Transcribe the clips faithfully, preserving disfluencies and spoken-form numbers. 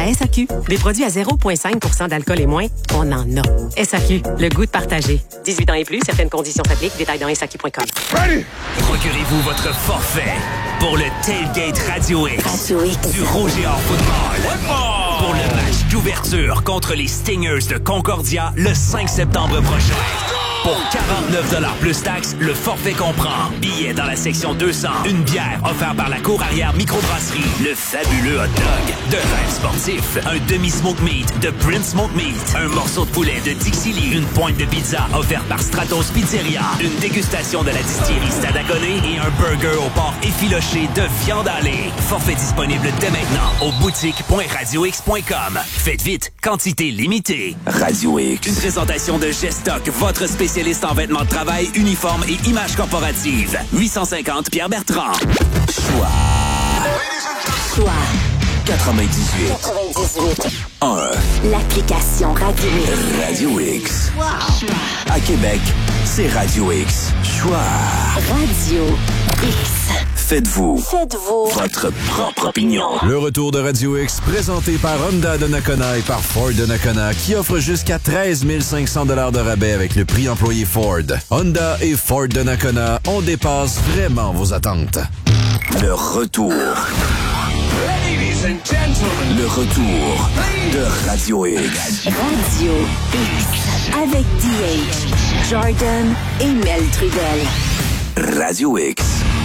la S A Q. Des produits à zéro virgule cinq pour cent d'alcool et moins, on en a. S A Q, le goût de partager. dix-huit ans et plus, certaines conditions s'appliquent. Détails dans S A Q point com. Ready? Procurez-vous votre forfait pour le Tailgate Radio X Radio X. du Roger Hors Football. Football. Pour le match d'ouverture contre les Stingers de Concordia le cinq septembre prochain. Pour quarante-neuf dollars plus taxes, le forfait comprend billets dans la section deux cents, une bière offerte par la cour arrière microbrasserie, le fabuleux hot dog, de rêve sportif, un demi-smoke meat de Prince Smoke Meat, un morceau de poulet de Dixie Lee, une pointe de pizza offerte par Stratos Pizzeria, une dégustation de la distillerie Stadaconé et un burger au porc effiloché de viande hachée. Forfait disponible dès maintenant au boutique point radio x point com. Faites vite, quantité limitée. Radio X. Une présentation de Gestock, votre spécialiste en vêtements de travail, uniformes et images corporatives. huit cent cinquante Pierre Bertrand. Choix. Choix. quatre-vingt-dix-huit. quatre-vingt-dix-huit. un. L'application Radio X. Radio X. Wow. À Québec, c'est Radio X. Choix. Radio X. Faites-vous. Faites-vous. Votre propre opinion. Le retour de Radio X, présenté par Honda de Nakona et par Ford de Nakona, qui offre jusqu'à treize mille cinq cents dollars de rabais avec le prix employé Ford. Honda et Ford de Nakona, on dépasse vraiment vos attentes. Le retour. Ladies and gentlemen. Le retour de Radio X. Radio X. Avec D H, Jordan et Mel Trudel. Radio X.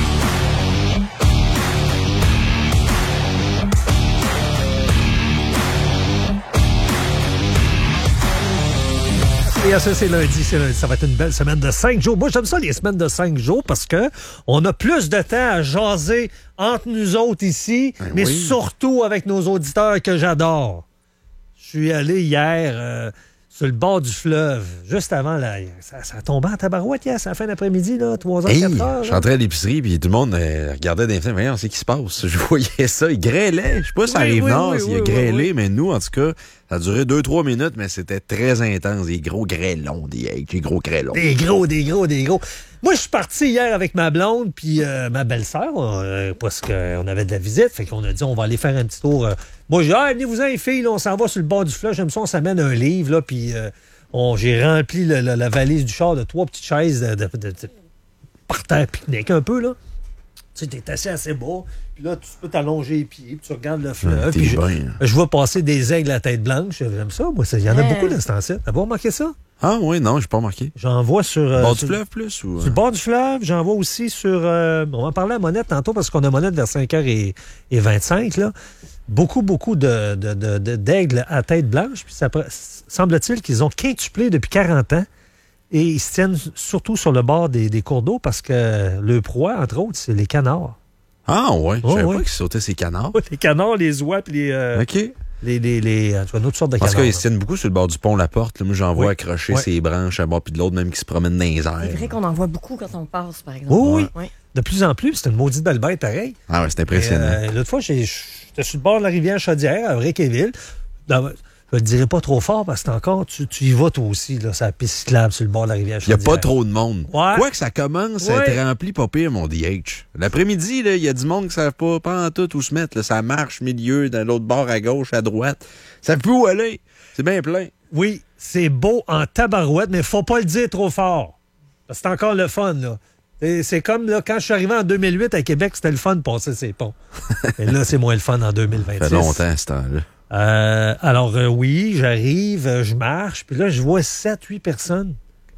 Et ça, c'est lundi, c'est lundi. Ça va être une belle semaine de cinq jours. Moi, j'aime ça, les semaines de cinq jours, parce que on a plus de temps à jaser entre nous autres ici, ben mais oui. surtout avec nos auditeurs que j'adore. Je suis allé hier euh, sur le bord du fleuve, juste avant, là, ça, ça tombait en tabarouette hier, c'est la fin d'après-midi, là, trois heures, Hey, quatre heures. je suis entré à l'épicerie, puis tout le monde euh, regardait des films. Voyons, c'est qui se passe. Je voyais ça, il grêlait. Je sais pas si ça Oui, arrive oui, nord, oui, s'il oui, a grêlé, oui, oui. mais nous, en tout cas, ça a duré deux trois minutes, mais c'était très intense. Des gros grêlons, des, des gros grêlons. Des gros, des gros, des gros. Moi, je suis parti hier avec ma blonde puis euh, ma belle-sœur, euh, parce qu'on avait de la visite. Fait qu'on a dit, on va aller faire un petit tour. Euh. Moi, j'ai dit, ah, venez-vous-en, les filles, là, on s'en va sur le bord du fleuve. J'aime ça, on s'amène un livre, là, puis euh, on, j'ai rempli le, le, la valise du char de trois petites chaises de, de, de, de par terre pique-nique un peu, là. Tu sais, t'es assis assez bas, puis là, tu peux t'allonger les pieds, puis tu regardes le fleuve. Ouais, puis je, bien. je vois passer des aigles à tête blanche. J'aime ça, moi. Il y en a beaucoup dans ce temps-ci. T'as-vous remarqué ça? Ah oui, non, j'ai pas remarqué. J'en vois sur... Euh, Bord sur, du fleuve plus? Ou... Sur le bord du fleuve, j'en vois aussi sur... Euh, on va en parler à Monette tantôt, parce qu'on a Monette vers cinq heures vingt-cinq, là. Beaucoup, beaucoup de, de, de, de, d'aigles à tête blanche. Puis ça semble-t-il qu'ils ont quintuplé depuis quarante ans. Et ils se tiennent surtout sur le bord des, des cours d'eau parce que le proie, entre autres, c'est les canards. Ah ouais, je Oh, savais ouais. pas qu'ils sautaient ces canards. Les canards, les oies, puis les... Euh, OK. les, les, les en tout cas, d'autres sortes de Parce canards. qu'ils se tiennent beaucoup sur le bord du pont La Porte. Là, moi, j'en vois Oui. accrocher Ouais. ses branches à bord puis de l'autre, même qui se promènent dans les airs. C'est vrai qu'on en voit beaucoup quand on passe, par exemple. Oui, oui. Ouais. De plus en plus, c'est une maudite belle bête, pareil. Ah ouais, c'est impressionnant. Et, euh, l'autre fois, j'ai- j'étais sur le bord de la rivière Chaudière, à Vraie-Quéville. Dans- Je le dirai pas trop fort parce que encore, tu, tu y vas toi aussi, là, sur la piste cyclable sur le bord de la rivière Il n'y a Chaudière. pas trop de monde. Ouais. Quoi que ça commence à Ouais. être rempli, pas pire, mon D H. L'après-midi, il y a du monde qui ne savent pas, pas en tout où se mettre. Là. Ça marche milieu, dans l'autre bord, à gauche, à droite. Ça peut où aller. C'est bien plein. Oui, c'est beau en tabarouette, mais faut pas le dire trop fort. Parce que c'est encore le fun, là. Et c'est comme là, quand je suis arrivé en deux mille huit à Québec, c'était le fun de passer ces ponts. Et là, c'est moins le fun en deux mille vingt-six. Ça fait longtemps, ce temps-là. Euh, alors, euh, oui, j'arrive, euh, je marche, puis là, je vois sept huit personnes,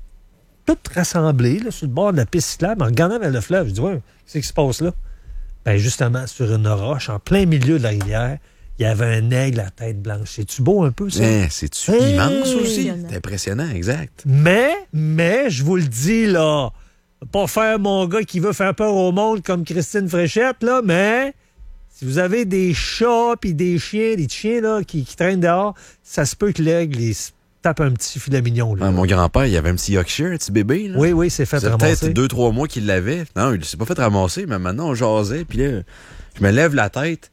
toutes rassemblées là, sur le bord de la piste cyclable, en regardant vers le fleuve. Je dis, ouais, qu'est-ce qui se passe là? Ben, justement, sur une roche, en plein milieu de la rivière, il y avait un aigle à tête blanche. C'est-tu beau un peu, ça? Hein, c'est-tu Hey! immense aussi? Impressionnant. C'est impressionnant, exact. Mais, mais, je vous le dis, là, pas faire mon gars qui veut faire peur au monde comme Christine Fréchette, là, mais si vous avez des chats puis des chiens, des chiens, là, qui, qui traînent dehors, ça se peut que l'aigle, il se tape un petit filet mignon, là. Ah, mon grand-père, il avait un petit Yorkshire, un petit bébé. Là. Oui, oui, c'est fait Ça fait ramasser. peut-être deux, trois mois qu'il l'avait. Non, il s'est pas fait ramasser, mais maintenant, on jasait. Puis là, je me lève la tête.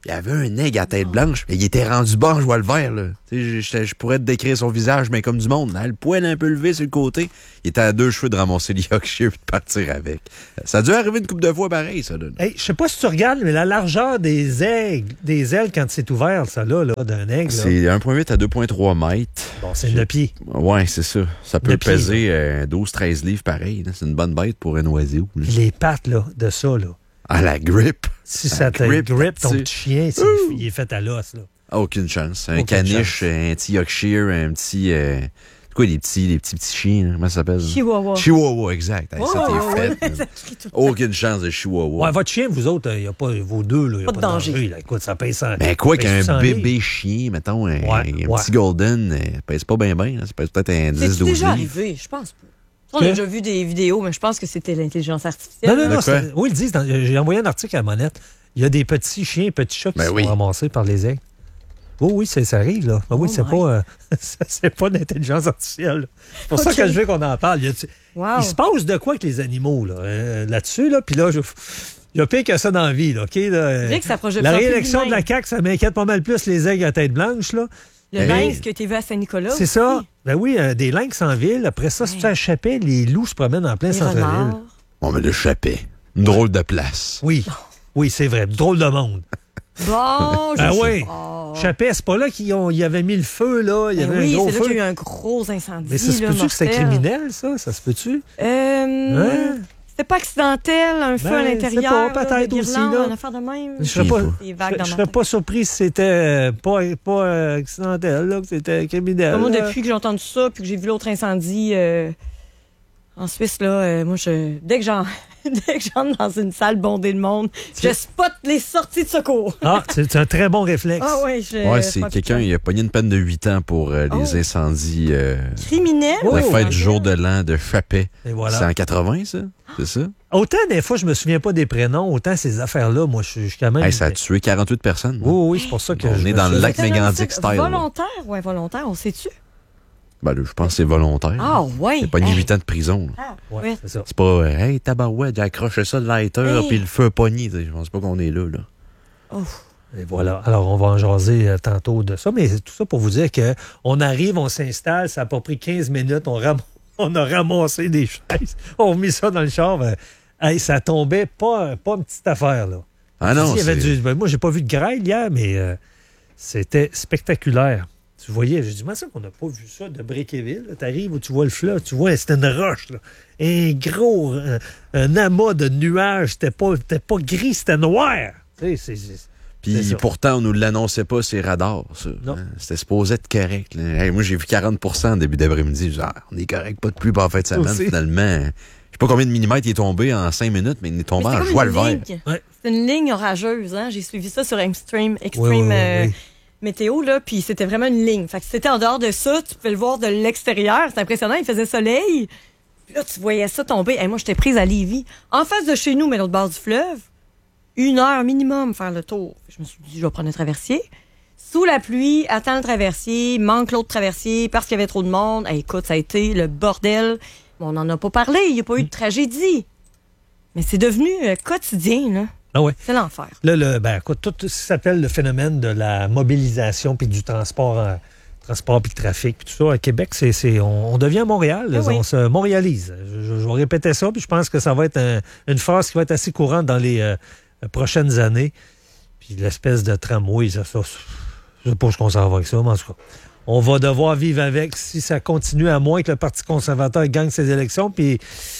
il y avait un aigle à tête blanche, mais il était rendu bas, je vois le vert, là. Tu sais, je, je pourrais te décrire son visage, mais comme du monde, hein, le poil un peu levé sur le côté. Il était à deux cheveux de ramasser le Yorkshire et de partir avec. Ça a dû arriver une couple de fois pareil, ça, là. Hey, je sais pas si tu regardes, mais la largeur des ailes, des ailes quand c'est ouvert, ça, là, là d'un aigle. Là. C'est un virgule huit à deux virgule trois mètres. Bon, c'est le pied. Ouais, c'est ça. Ça peut Le pied, peser euh, douze treize livres pareil. Là. C'est une bonne bête pour un oiseau. Là. Les pattes, là, de ça, là. À la grippe. Si ça te grip, grippe, ton tu- petit chien, c'est, il est fait à l'os, là. Ah, aucune chance. Un Aucune caniche, chance. un petit Yorkshire, un petit... Euh... C'est quoi les petits, les petits petits chiens? Là? Comment ça s'appelle? Chihuahua. Chihuahua, exact. Hey, ça, Oh, t'es ouais. fait. là. Aucune chance de Chihuahua. Ouais, votre chien, vous autres, il n'y a pas, vos deux, là, il n'y a Pas pas, de de danger. danger. Là. Écoute, ça pèse cent. Ben quoi ça pèse qu'un cent bébé livres. chien, mettons, un, Ouais, un ouais. petit golden, euh, pèse pas bien bien. Ça pèse peut-être un dix C'est douze déjà livres. arrivé, je pense pas. On Que? a déjà vu des vidéos, mais je pense que c'était l'intelligence artificielle. Non, non, non. De quoi? c'est- Oui, ils disent. dans- J'ai envoyé un article à Monette. Il y a des petits chiens, petits chats qui Ben sont oui. ramassés par les aigles. Oh oui, c'est- ça arrive, là. Ah oui, Oh c'est my. pas, euh, c'est pas d'intelligence artificielle. là. C'est pour ça Ok. que je veux qu'on en parle. Il, y a- Wow. il se passe de quoi avec les animaux, là, euh, là-dessus, là. Puis là, je- il y a pire que ça dans la vie, là. OK? Là, Vrai que ça projette la plus réélection de l'humain. la C A Q, ça m'inquiète pas mal plus les aigles à tête blanche, là. Le Ben, lynx qui a été vu à Saint-Nicolas. C'est ça. aussi. Ben oui, euh, des lynx en ville. Après ça, si tu échappais, les loups se promènent en plein Les centre-ville. renards. On me l'échappait. Une drôle de place. Oui. Oui, c'est vrai. Drôle de monde. Bon, je Ah sais oui. pas. Chappet, c'est pas là qu'ils ont, il y avait mis le feu, là. Il y Ben avait oui, un gros c'est là feu. qu'il y a eu un gros incendie. Mais ça se là, peut-tu que c'est mortel. criminel, ça? Ça se peut-tu? Euh, Hein? C'était pas accidentel, un feu Ben, à c'est l'intérieur. pas, là, peut-être des aussi, guirlandes, là. une affaire de même. Je serais sais pas, pas. Des vagues je- dans je ma serais tête. pas surpris si c'était euh, pas, pas euh, accidentel, là, que c'était criminel. Moi, là. depuis que j'ai entendu ça, puis que j'ai vu l'autre incendie euh, en Suisse, là, euh, moi, je, dès que j'en, dès que j'entre dans une salle bondée de monde, je spot les sorties de secours. Ah, c'est c'est un très bon réflexe. Ah ouais, je. Ouais, c'est pas quelqu'un, il a pogné une peine de huit ans pour euh, les Oh. incendies euh, criminel. Oh, la fête ouais. du jour de l'an de Chappet. Et voilà. C'est en quatre-vingts, ça? C'est ça? Autant des fois, je me souviens pas des prénoms, autant ces affaires-là, moi, je suis je suis quand même. Hey, ça a tué quarante-huit personnes. Oui, oui, c'est pour ça que On je est me dans le suis- lac C'était Mégantic un style. là. Volontaire, ouais, volontaire, on sait-tu? Ben, là, je pense que c'est volontaire. Ah, ouais. C'est pas ni Hey. huit ans de prison. là. Ah, Ouais, ouais. c'est ça. C'est pas, euh, hey, tabarouette, j'ai accroché ça de lighter, Hey. puis le feu a pogné. Tu sais, Je pense pas qu'on est là, là. Oh. Et voilà. Alors, on va en jaser euh, tantôt de ça. Mais c'est tout ça pour vous dire que on arrive, on s'installe, ça a pas pris quinze minutes, on, ram- on a ramassé des chaises, on a remis ça dans le char. ben, hey, ça tombait pas, pas une petite affaire, là. Ah non, Il y avait c'est- du- ben, moi, j'ai pas vu de grêle hier, mais euh, c'était spectaculaire. Tu voyais, j'ai dit, comment ça qu'on n'a pas vu ça de Bréquéville? Tu arrives où tu vois le fleuve, tu vois, c'était une roche, là. Un gros, un, un amas de nuages, c'était pas, c'était pas gris, c'était noir. Tu sais, c'est- c'est- c'est Puis ça. pourtant, on nous l'annonçait pas, c'est radar, ça. Non. Hein? C'était supposé être correct. là. Hey, moi, j'ai vu quarante pour cent en début d'après-midi. Je dis, ah, on est correct, pas de pluie, pas en fin de semaine, Aussi. finalement. Je sais pas combien de millimètres il est tombé en cinq minutes, mais il est Mais tombé c'est en comme joie une le vert. ligne. Ouais. C'est une ligne orageuse, hein. J'ai suivi ça sur Extreme, Extreme Oui, oui, oui, euh, oui. Météo, là, puis c'était vraiment une ligne. Fait que si c'était en dehors de ça, tu pouvais le voir de l'extérieur. C'est impressionnant, il faisait soleil. Puis là, tu voyais ça tomber. Hey, moi, j'étais prise à Lévis. En face de chez nous, mais l'autre bord du fleuve, une heure minimum faire le tour. Je me suis dit, je vais prendre un traversier. Sous la pluie, attends le traversier, manque l'autre traversier parce qu'il y avait trop de monde. Hey, écoute, ça a été le bordel. Bon, on n'en a pas parlé, il n'y a pas eu de tragédie. Mais c'est devenu euh, quotidien, là. Ah ouais. C'est l'enfer. Là, le, ben, écoute, tout ce qui s'appelle le phénomène de la mobilisation puis du transport, en- transport puis le trafic puis tout ça à Québec, c'est, c'est, on, on devient Montréal, là, Ah oui. on se montréalise. Je, je- je vais répéter ça, puis je pense que ça va être un- une phrase qui va être assez courante dans les euh, prochaines années. Puis l'espèce de tramway, ça, ça, je sais pas où on s'en va avec ça, mais en tout cas, on va devoir vivre avec si ça continue, à moins que le Parti conservateur gagne ses élections, puis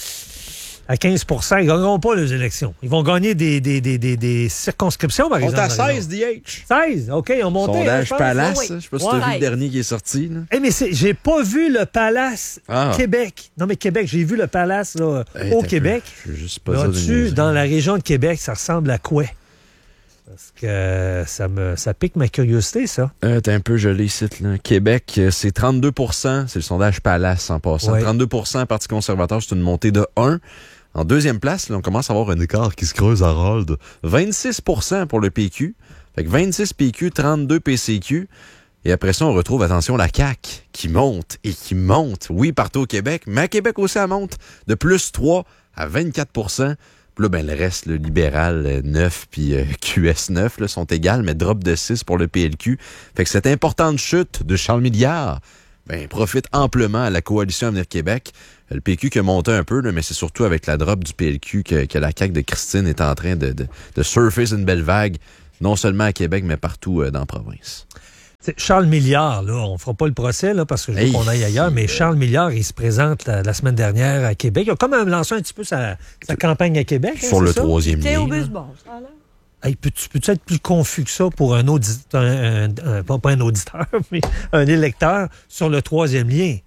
à quinze pour cent, ils ne gagneront pas les élections. Ils vont gagner des, des, des, des, des circonscriptions, par On est exemple. à dans la seize, D H. seize, OK, ils ont monté. hein, Sondage je pense. Palace. oui. Je sais pas si t'as vu Ouais. le dernier qui est sorti. Là. Eh, mais c'est- j'ai pas vu le Palace Ah. Québec. Non, mais Québec, j'ai vu le Palace là, Hey, au t'as Québec. peu. Je suis juste pas Là, ça de dessus, niaiser. dans la région de Québec, ça ressemble à quoi? Parce que ça me ça pique ma curiosité, ça. Euh, t'es un peu gelé ici, là. Québec, euh, c'est trente-deux pour cent. C'est le sondage Palace en passant. Ouais. trente-deux pour cent Parti conservateur, c'est une montée de un. En deuxième place, là, on commence à avoir un écart qui se creuse à Rold. vingt-six pour cent pour le P Q. Fait que vingt-six P Q, trente-deux P C Q. Et après ça, on retrouve, attention, la C A Q qui monte et qui monte. Oui, partout au Québec, mais à Québec aussi, elle monte de plus trois à vingt-quatre pour cent. Puis là, ben, le reste, le libéral euh, neuf puis euh, Q S neuf là, sont égales, mais drop de six pour le P L Q. Fait que cette importante chute de Charles Milliard ben, profite amplement à la coalition Avenir Québec. Le P Q qui a monté un peu, là, mais c'est surtout avec la drop du P L Q que, que la C A Q de Christine est en train de, de, de surfer une belle vague, non seulement à Québec, mais partout euh, dans la province. C'est Charles Milliard, là, on ne fera pas le procès là, parce que je veux hey, qu'on aille ailleurs, mais Charles Milliard, il se présente la, la semaine dernière à Québec. Il a quand même lancé un petit peu sa, sa campagne à Québec. Sur hein, le ça? troisième T'es lien. au là. baseball, ça a l'air. Hey, peux-tu, peux-tu être plus confus que ça pour un auditeur, un, un, un, pas, pas un auditeur, mais un électeur sur le troisième lien?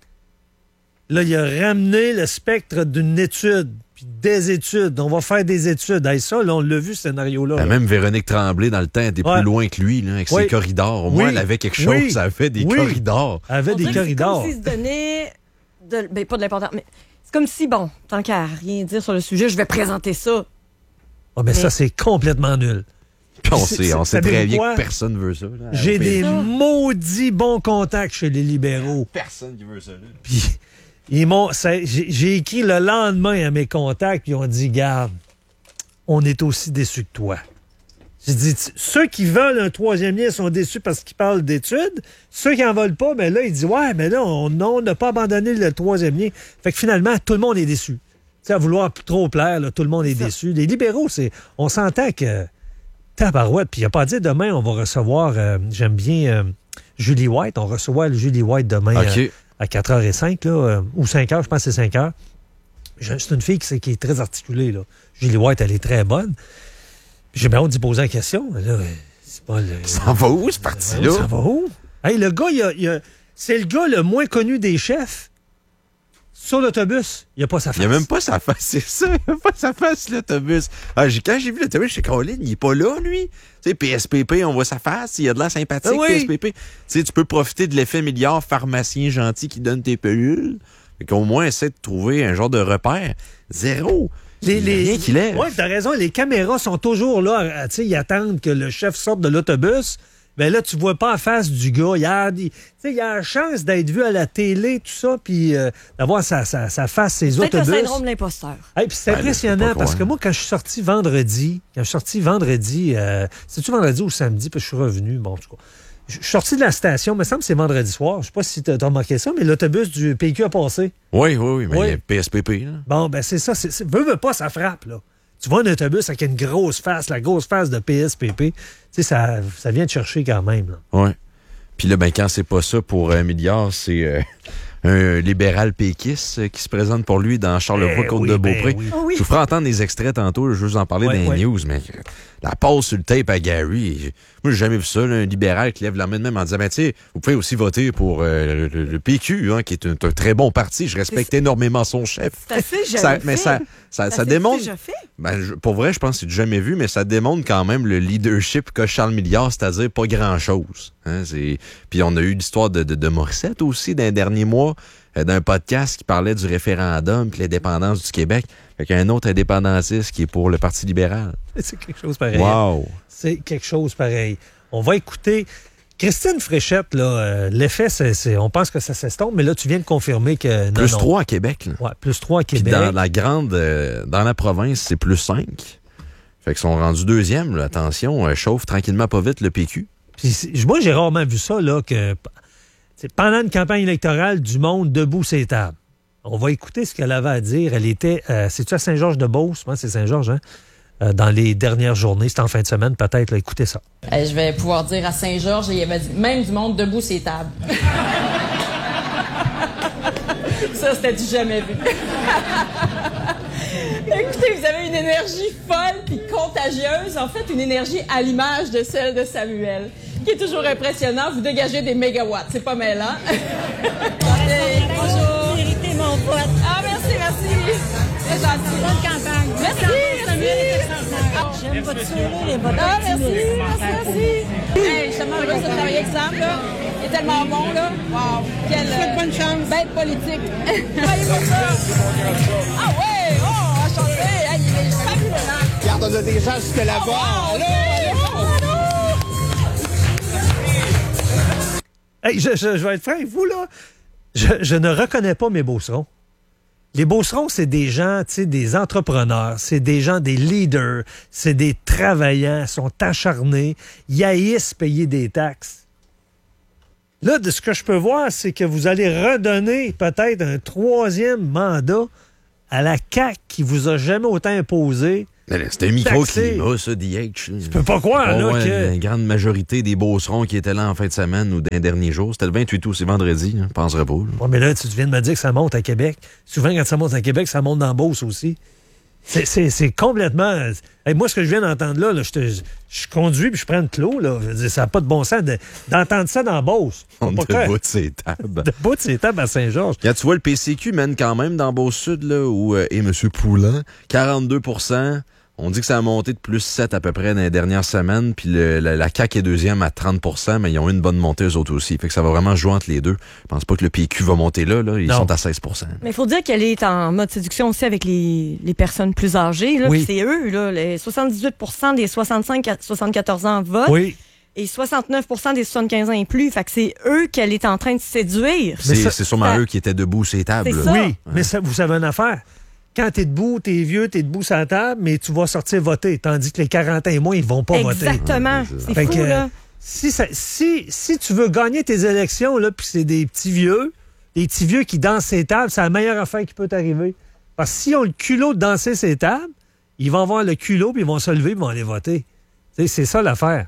Là, il a ramené le spectre d'une étude, puis des études. On va faire des études. Hey, ça, là, on l'a vu, ce scénario-là. Ben, là. même Véronique Tremblay, dans le temps, était Ouais. plus loin que lui, là, avec Oui. ses corridors. Au moins, Oui. elle avait quelque chose. Oui. Ça avait des Oui. corridors. Elle avait On des dirait que corridors. C'est comme s'ils se donnaient, de, ben, pas de l'importance, mais c'est comme si, bon, tant qu'à rien dire sur le sujet, je vais présenter ça. Ah, mais ça, c'est complètement nul. Puis on C'est- sait, on c'est- sait très savez-vous bien quoi? que personne veut ça. là, J'ai au des P L Q. maudits bons contacts chez les libéraux. Personne qui veut ça. là. Puis ils m'ont, ça- j'ai, j'ai écrit le lendemain à mes contacts, puis ils ont dit, garde, on est aussi déçus que toi. J'ai dit, t- ceux qui veulent un troisième lien sont déçus parce qu'ils parlent d'études. Ceux qui n'en veulent pas, ben là, ils disent, ouais, mais là, on on n'a pas abandonné le troisième lien. Fait que finalement, tout le monde est déçu. Tu sais, à vouloir trop plaire, là, tout le monde est déçu. Les libéraux, c'est, on s'entend que tabarouette, puis il n'y a pas à dire demain, on va recevoir, euh, j'aime bien euh, Julie White, on reçoit Julie White demain OK. euh, à quatre heures cinq, là, euh, ou cinq heures, je pense que c'est cinq heures. Je- C'est une fille qui, c'est- qui est très articulée. Là. Julie White, elle est très bonne. Puis j'ai bien hâte d'y poser la question. mais Là, c'est pas le... Ça va où, ce parti-là? Ça va où? Hey, le gars, il a- il a- c'est le gars le moins connu des chefs. Sur l'autobus, il n'y a pas sa face. Il n'y a même pas sa face, c'est ça. Il n'y a pas sa face, l'autobus. Ah, j'ai- quand j'ai vu l'autobus, j'ai dit, Colin, il n'est pas là, lui. Tu sais, P S P P, on voit sa face, il a de l'air sympathique, Ah oui. P S P P. Tu sais, tu peux profiter de l'effet milliard pharmacien gentil qui donne tes pilules. Fait qu'au moins, essaie de trouver un genre de repère. Zéro. Les, Il y a les, rien qui lève. Oui, t'as raison. Les caméras sont toujours là. à- Tu sais, ils attendent que le chef sorte de l'autobus. Ben là, tu vois pas la face du gars. Il a, il, tu sais, il a la chance d'être vu à la télé, tout ça, puis euh, d'avoir sa, sa, sa face, ses Peut-être le autobus. syndrome de l'imposteur. Hey, puis c'est Ben, là, impressionnant je sais pas parce quoi, que hein. moi, quand je suis sorti vendredi, quand je suis sorti vendredi, euh, c'est-tu vendredi ou samedi, puis je suis revenu, bon, en tout cas. Je suis sorti de la station, il me semble que c'est vendredi soir. Je sais pas si tu as remarqué ça, mais l'autobus du P Q a passé. Oui, oui, oui, mais Oui. il y a P S P P. Là. Bon, ben c'est ça. C'est, c'est, veux, veux pas, ça frappe, là. Tu vois un autobus avec une grosse face, la grosse face de P S P P. Tu sais, ça, ça vient te chercher quand même, là. Oui. Puis là, ben, quand c'est pas ça pour un milliard, c'est euh, un libéral péquiste euh, qui se présente pour lui dans Charlevoix, Eh Côte oui, de ben Beaupré. oui. Ah oui. Je vous ferai entendre des extraits tantôt, je vais vous en parler Ouais, dans les ouais. news, mais la pause sur le tape à Gary, moi, j'ai jamais vu ça, là, un libéral qui lève la main de même en disant, ben, tu sais, vous pouvez aussi voter pour euh, le, le P Q, hein, qui est un, un très bon parti. Je respecte énormément son chef. C'est assez Ça- jamais mais fait. ça, ça, ça, Ça s'est démontre. déjà fait? Ben, je- pour vrai, je pense que c'est jamais vu, mais ça démontre quand même le leadership qu'a Charles Milliard, c'est-à-dire pas grand-chose. Hein, c'est... Puis on a eu l'histoire de, de, de Morissette aussi dans les derniers mois, euh, d'un podcast qui parlait du référendum et l'indépendance du Québec. Fait qu'il y a un autre indépendantiste qui est pour le Parti libéral. C'est quelque chose pareil. Wow! C'est quelque chose pareil. On va écouter Christine Fréchette, là. euh, l'effet, c'est, c'est- on pense que ça s'estompe, mais là, tu viens de confirmer que. Non, Plus non. trois à Québec. Là. Ouais, plus trois à Puis Québec. dans la grande, euh, dans la province, c'est plus cinq. Fait qu'ils sont rendus deuxième. Là. Attention, euh, chauffe tranquillement pas vite le P Q. Puis c'est- moi, j'ai rarement vu ça, là, que c'est pendant une campagne électorale, du monde debout ses tables. On va écouter ce qu'elle avait à dire. Elle était, euh, c'est-tu à Saint-Georges-de-Beauce? Moi, c'est Saint-Georges, hein? Euh, dans les dernières journées, c'était en fin de semaine, peut-être. Là, écoutez ça. Euh, je vais pouvoir dire à Saint-Georges, il y avait du- même du monde debout ces tables. Ça, c'était du jamais vu. Écoutez, vous avez une énergie folle puis contagieuse. En fait, une énergie à l'image de celle de Samuel, qui est toujours impressionnant. Vous dégagez des mégawatts. C'est pas mêlant. Hey, bonjour. Vérité, mon pote. Ah, merci, merci. C'est gentil. Bonne campagne. Merci, merci. J'aime pas tuer les bonnes Ah, merci, merci, merci. Hey, je suis tellement heureuse de travailler avec Sam, là. Il est tellement bon, là. Wow. Quelle euh, bonne chance. Bête politique. Travaillez pour ça. Ah ouais, oh, enchanté. Hey, il est fabuleux, hein. Regarde, on a des gens jusque là-bas. Oh, Allô, allô, allô. Hey, je, je- je vais être franc avec vous, là. Je, je ne reconnais pas mes beaucerons. Les Beaucerons, c'est des gens, tu sais, des entrepreneurs, c'est des gens, des leaders, c'est des travaillants, sont acharnés, ils haïssent payer des taxes. Là, de ce que je peux voir, c'est que vous allez redonner peut-être un troisième mandat à la C A Q qui vous a jamais autant imposé. C'était un microclimat, ça, D H. Tu peux pas croire, là, ouais, que... La grande majorité des Beaucerons qui étaient là en fin de semaine ou d'un dernier jour, c'était le vingt-huit août, c'est vendredi, je ne penserais pas. Oui, mais là, tu viens de me dire que ça monte à Québec. Souvent, quand ça monte à Québec, ça monte dans Beauce aussi. C'est, c'est, c'est complètement... Hey, moi, ce que je viens d'entendre là, là je, te, je conduis puis je prends le clos, là. Je veux dire, ça n'a pas de bon sens de, d'entendre ça dans Beauce. On pas est debout de ces tables. Debout de ces tables à Saint-Georges. Quand tu vois le P C Q mène quand même dans Beauce-Sud, là, où, euh, et M. Poulin, quarante-deux pour cent. On dit que ça a monté de plus sept à peu près dans les dernières semaines, puis le, la, la C A Q est deuxième à trente pour cent, mais ils ont eu une bonne montée eux autres aussi. Fait que ça va vraiment jouer entre les deux. Je pense pas que le P Q va monter là, là. Ils non. sont à seize pour cent. Mais il faut dire qu'elle est en mode séduction aussi avec les, les personnes plus âgées. Là, oui. C'est eux, là, les soixante-dix-huit pour cent des soixante-cinq à soixante-quatorze ans votent. Oui. Et soixante-neuf pour cent des soixante-quinze ans et plus. Fait que c'est eux qu'elle est en train de séduire. C'est, ça, c'est sûrement ça, eux qui étaient debout sur les tables. C'est ça. Oui, Ouais. mais ça, vous savez une affaire. Quand t'es debout, t'es vieux, t'es debout sur la table, mais tu vas sortir voter. Tandis que les quarante ans et moins, ils vont pas voter. Exactement. C'est Fait fou, que, là. Si, ça, si, si tu veux gagner tes élections, là, puis c'est des petits vieux, des petits vieux qui dansent ces tables, c'est la meilleure affaire qui peut t'arriver. Parce que s'ils ont le culot de danser ces tables, ils vont avoir le culot, puis ils vont se lever, puis ils vont aller voter. T'sais, c'est ça l'affaire.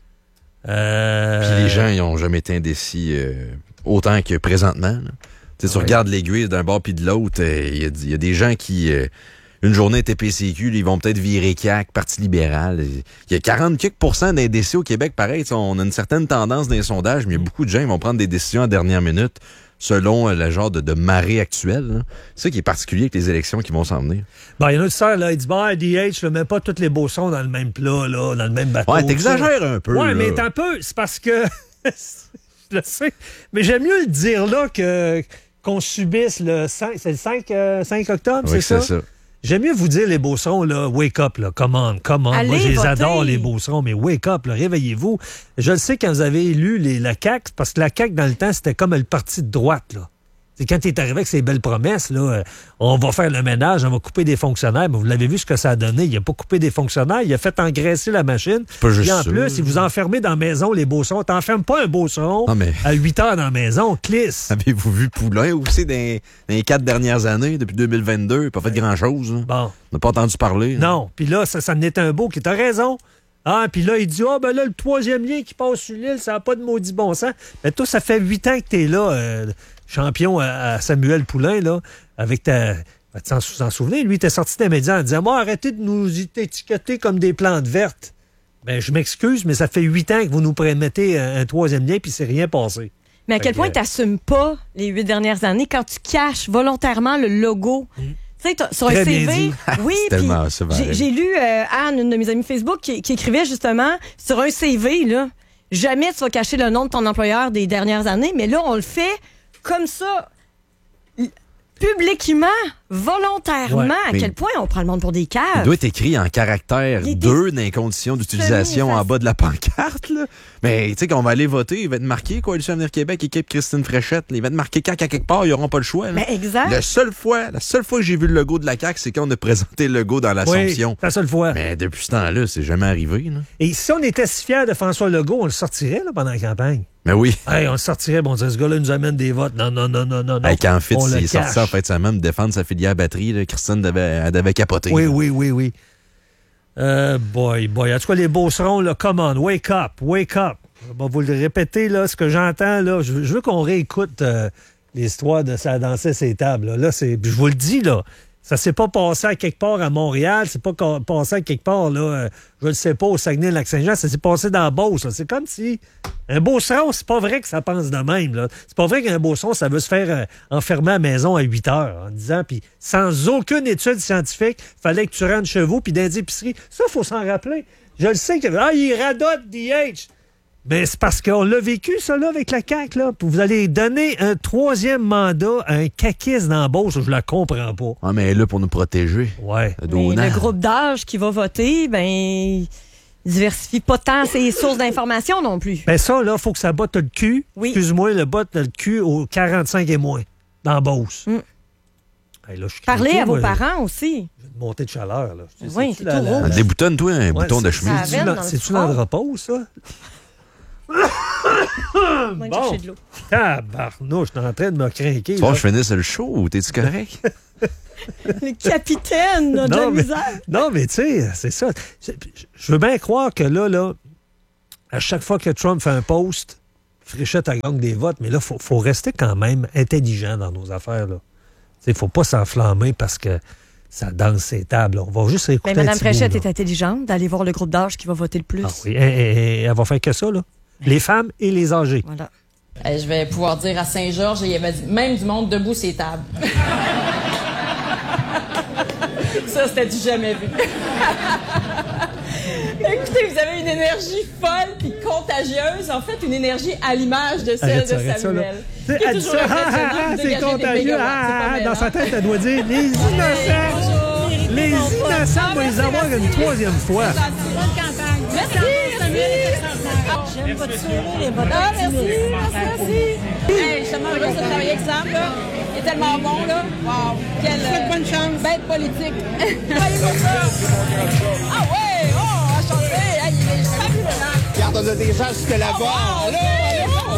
Euh... Puis les gens, ils n'ont jamais été indécis euh, autant que présentement. Là. Tu sais, tu regardes l'aiguille d'un bord puis de l'autre, il euh, y, y a des gens qui, euh, une journée étaient P C Q, ils vont peut-être virer C A Q, Parti libéral. Il y a quarante quelques pourcents d'indécis au Québec, pareil. On a une certaine tendance dans les sondages, mais il y a beaucoup de gens qui vont prendre des décisions à dernière minute selon euh, le genre de, de marée actuelle. Là. C'est ça qui est particulier avec les élections qui vont s'en venir. Bon, il y en a une sœur, là, il dit, bah, D H, ne mets pas tous les Beaucerons dans le même plat, là, dans le même bateau. Ouais, t'exagères un peu. Ouais, là. mais t'es un peu, c'est parce que, je le sais, mais j'aime mieux le dire là que qu'on subisse le cinq, c'est le cinq, euh, cinq octobre, Oui, c'est ça? c'est ça. J'aime mieux vous dire, les Beaucerons, là, wake up, là, come on, come on. Allez Moi, je les voter. adore, les Beaucerons, mais wake up, là, réveillez-vous. Je le sais, quand vous avez élu les, la C A Q, parce que la C A Q, dans le temps, c'était comme le parti de droite, là. C'est quand il est arrivé avec ses belles promesses, là, euh, on va faire le ménage, on va couper des fonctionnaires. Mais vous l'avez vu ce que ça a donné. Il n'a pas coupé des fonctionnaires, il a fait engraisser la machine. Pas juste Puis en ça. plus, si vous enfermez dans la maison les Beaucerons, t'enfermes pas un Beauceron Non, mais- à huit heures dans la maison, clisse. Avez-vous vu Poulin aussi dans, dans les quatre dernières années, depuis deux mille vingt-deux? Il n'a pas fait grand-chose. Là. Bon. On n'a pas entendu parler. là. Non. Puis là, ça, ça en est un beau qui t'a raison. Ah, puis là, il dit, ah, ben là, le troisième lien qui passe sur l'île, ça n'a pas de maudit bon sens. Mais toi, ça fait huit ans que t'es là, euh, champion à, à Samuel Poulin, là, avec ta... Ben, tu t'en sou- t'en souvenais, lui, t'es sorti des médias en disant, moi, arrêtez de nous étiqueter comme des plantes vertes. Ben, je m'excuse, mais ça fait huit ans que vous nous promettez un, un troisième lien, puis c'est rien passé. Mais à Fait quel que- point tu n'assumes pas les huit dernières années quand tu caches volontairement le logo? Tu sais, t'as- sur un Très C bien V, dit. oui, C'est puis tellement ça, j'ai, pareil. j'ai lu euh, Anne, une de mes amies Facebook, qui, qui écrivait justement sur un C V, là, jamais tu vas cacher le nom de ton employeur des dernières années, mais là, on le fait comme ça, l- publiquement, volontairement. Ouais, à mais- quel point on prend le monde pour des Il caves? doit être écrit en caractère Il est deux dans les conditions d'utilisation en semi-efface. bas de la pancarte. Là. Mais tu sais, qu'on va aller voter, il va être marqué Coalition Avenir Québec, équipe Christine Fréchette. Il va être marqué C A Q à quelque part, ils n'auront pas le choix. là. Ben, exact. La seule fois, la seule fois que j'ai vu le logo de la C A Q, c'est quand on a présenté le logo dans Oui, l'Assomption. c'est la seule fois. Mais depuis ce temps-là, c'est jamais arrivé. Là. Et si on était si fiers de François Legault, on le sortirait là, pendant la campagne. Mais oui. Hey, on le sortirait, bon, on dirait, ce gars-là nous amène des votes. Non, non, non, non, non. non. Hey, quand Fitz On le est sorti cache. en fait de même défendre sa filière batterie, là, Christine devait, elle devait capoter. Oui, là. oui, oui, oui. Euh, boy, boy. En tout cas, les Beaucerons, là, come on, wake up, wake up. Je vais vous le répéter, là, ce que j'entends, là. Je veux, je veux qu'on réécoute euh, l'histoire de ça danser ces tables. Là, là c'est, je vous le dis, là. Ça s'est pas passé à quelque part à Montréal, c'est pas ca- passé à quelque part, là, euh, je ne sais pas, au Saguenay-Lac-Saint-Jean, ça s'est passé dans la Beauce. là. C'est comme si un Beauceron, c'est pas vrai que ça pense de même. Là. C'est pas vrai qu'un Beauceron, ça veut se faire euh, enfermer à la maison à huit heures en disant, puis sans aucune étude scientifique, fallait que tu rentres chez vous, puis dans les épiceries. Ça, il faut s'en rappeler. Je le sais que, ah, il radote D H. Mais c'est parce qu'on l'a vécu, ça, là, avec la C A Q, là. Puis vous allez donner un troisième mandat à un caquiste dans la Beauce, je la comprends pas. Ah, mais elle est là pour nous protéger. Ouais. Le Mais donnant. le groupe d'âge qui va voter, ben, il diversifie pas tant ses sources d'information non plus. Ben ça, là, faut que ça botte le cul. Oui. Excuse-moi, le botte le cul au quarante-cinq et moins, dans la Beauce. Mm. Hey, là, je suis Parlez craqué, à vos moi. parents aussi. J'ai une montée de chaleur. Là. Je sais, Oui, c'est-tu c'est tout la- rouge. Déboutonne-toi un Ouais, bouton de c'est- chemise. Ça C'est-tu veine la- dans le C'est-tu sport. l'andropause, ça? On va Bon. chercher de l'eau. Tabarnouche, je suis en train de me craquer. Tu vois, là. je finisse le show ou t'es-tu correct? Le capitaine a de la non, mais, misère. non, mais tu sais, c'est ça. C'est- Je veux bien croire que là, là, à chaque fois que Trump fait un post, Fréchette a gagne des votes, mais là, il faut, faut rester quand même intelligent dans nos affaires. Il ne faut pas s'enflammer parce que ça danse ses tables. On va juste écouter Mais un Mme petit bout, Fréchette là. est intelligente d'aller voir le groupe d'âge qui va voter le plus. Ah oui, elle, elle- elle- elle va faire que ça, là. Les femmes et les âgés. Voilà. Euh, je vais pouvoir dire à Saint-Georges, il y avait du- même du monde debout ces tables. Ça, c'était du jamais vu. Écoutez, vous avez une énergie folle puis contagieuse. En fait, une énergie à l'image de celle Arrête ça, de arrête ça, là. Samuel. Tu sais, Qui est elle dit toujours ça, en train de se ah, dire, ah, vous c'est dégagez des contagieux. mégawatts. Ah, C'est pas ah, belle, dans hein? sa tête, elle doit dire les innocents. Les innocents, on va les avoir une troisième fois. Merci, J'aime pas tirer les bottes. Ah, merci, merci, merci. Hey, je suis tellement heureuse de travailler avec Sam, là. Il est tellement bon, là. Wow. Quelle euh, bonne chance. Bête politique. Travaillez pour ça. Ah ouais, oh, enchanté. Hey, il est fabuleux, hein. Regarde, on a des gens jusque là-bas. Oh, Allô, allô,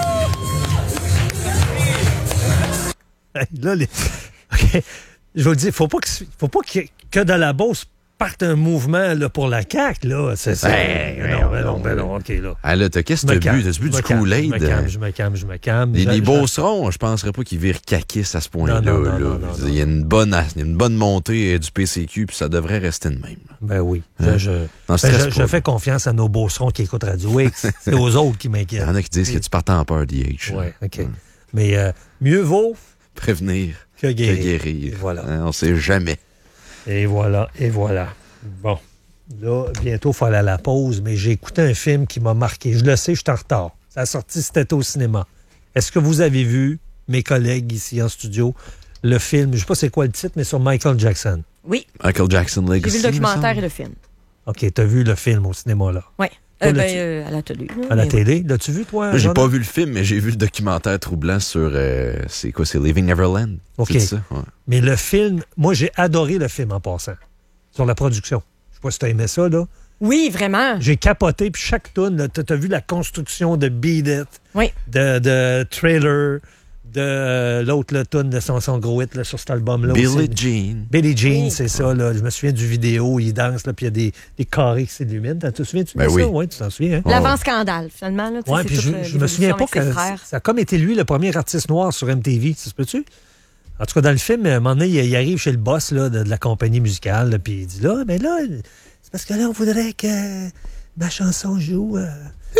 allô. Hey, là, les... OK. Je vous le dis, faut pas que, faut pas que, que de la Beauce parte un mouvement là, pour la C A Q, là. C'est ça. Hey, Ben non, ben non, ben non, OK, là. Ah là, t'as- qu'est-ce que Je me t'as bu? calme, T'as bu je du me calme, Kool-Aid? Je me calme, je me calme, je me calme. Les, Je- les je- Beaucerons, je penserais pas qu'ils virent caquistes à ce point-là. Non, non, non, là. non, non, Il y a une bonne, il y a une bonne montée euh, du P C Q, puis ça devrait rester de même. Ben oui. Hein? Je, je, Non, ben, stresse je, je pas. fais confiance à nos Beaucerons qui écoutent Radio X. C'est aux autres qui Il m'inquiètent. y en a qui disent que tu partes en peur, D H. Oui, OK. Mais euh, mieux vaut Prévenir que que guérir. guérir. Et voilà. Hein, on sait jamais. Et voilà, et voilà. Bon. Là, bientôt, il faut aller à la pause, mais j'ai écouté un film qui m'a marqué. Je le sais, je suis en retard. Ça a sorti, c'était au cinéma. Est-ce que vous avez vu, mes collègues ici en studio, le film, je ne sais pas c'est quoi le titre, mais sur Michael Jackson? Oui, Michael Jackson j'ai Legacy. vu le documentaire et me le film. OK, tu as vu le film au cinéma, là. Oui. Toi, Euh, là, ben, tu- euh, à la télé. là, À la mais télé. L'as-tu vu, toi? semble. J'ai Jordan? pas vu le film, mais j'ai vu le documentaire troublant sur. euh, c'est quoi? C'est Living Neverland. OK. C'est ça? Ouais. Mais le film, moi, j'ai adoré le film en passant. Sur la production. Je sais pas si tu as aimé ça, là. Oui, vraiment. J'ai capoté, puis chaque tune, tu as vu la construction de Beat It, Oui. de, de Trailer, de euh, l'autre le tune de son, son gros hit là, sur cet album-là Billie aussi. Jean. Billie Jean, Oui. c'est ça. Là. Je me souviens du vidéo, il danse, là, puis il y a des, des carrés qui s'illuminent. Tu te souviens-tu de Ben ça? oui. Oui, tu t'en souviens. Hein? L'avant-scandale, finalement. Là, tu sais, Ouais, c'est puis toute, je, euh, je me souviens pas l'évolution que avec ses ça, frères. ça a comme été lui le premier artiste noir sur M T V. Ça se peut-tu? En tout cas, dans le film, à un moment donné, il, il arrive chez le boss là, de, de la compagnie musicale, là, puis il dit là, mais là, c'est parce que là, on voudrait que ma chanson joue. euh.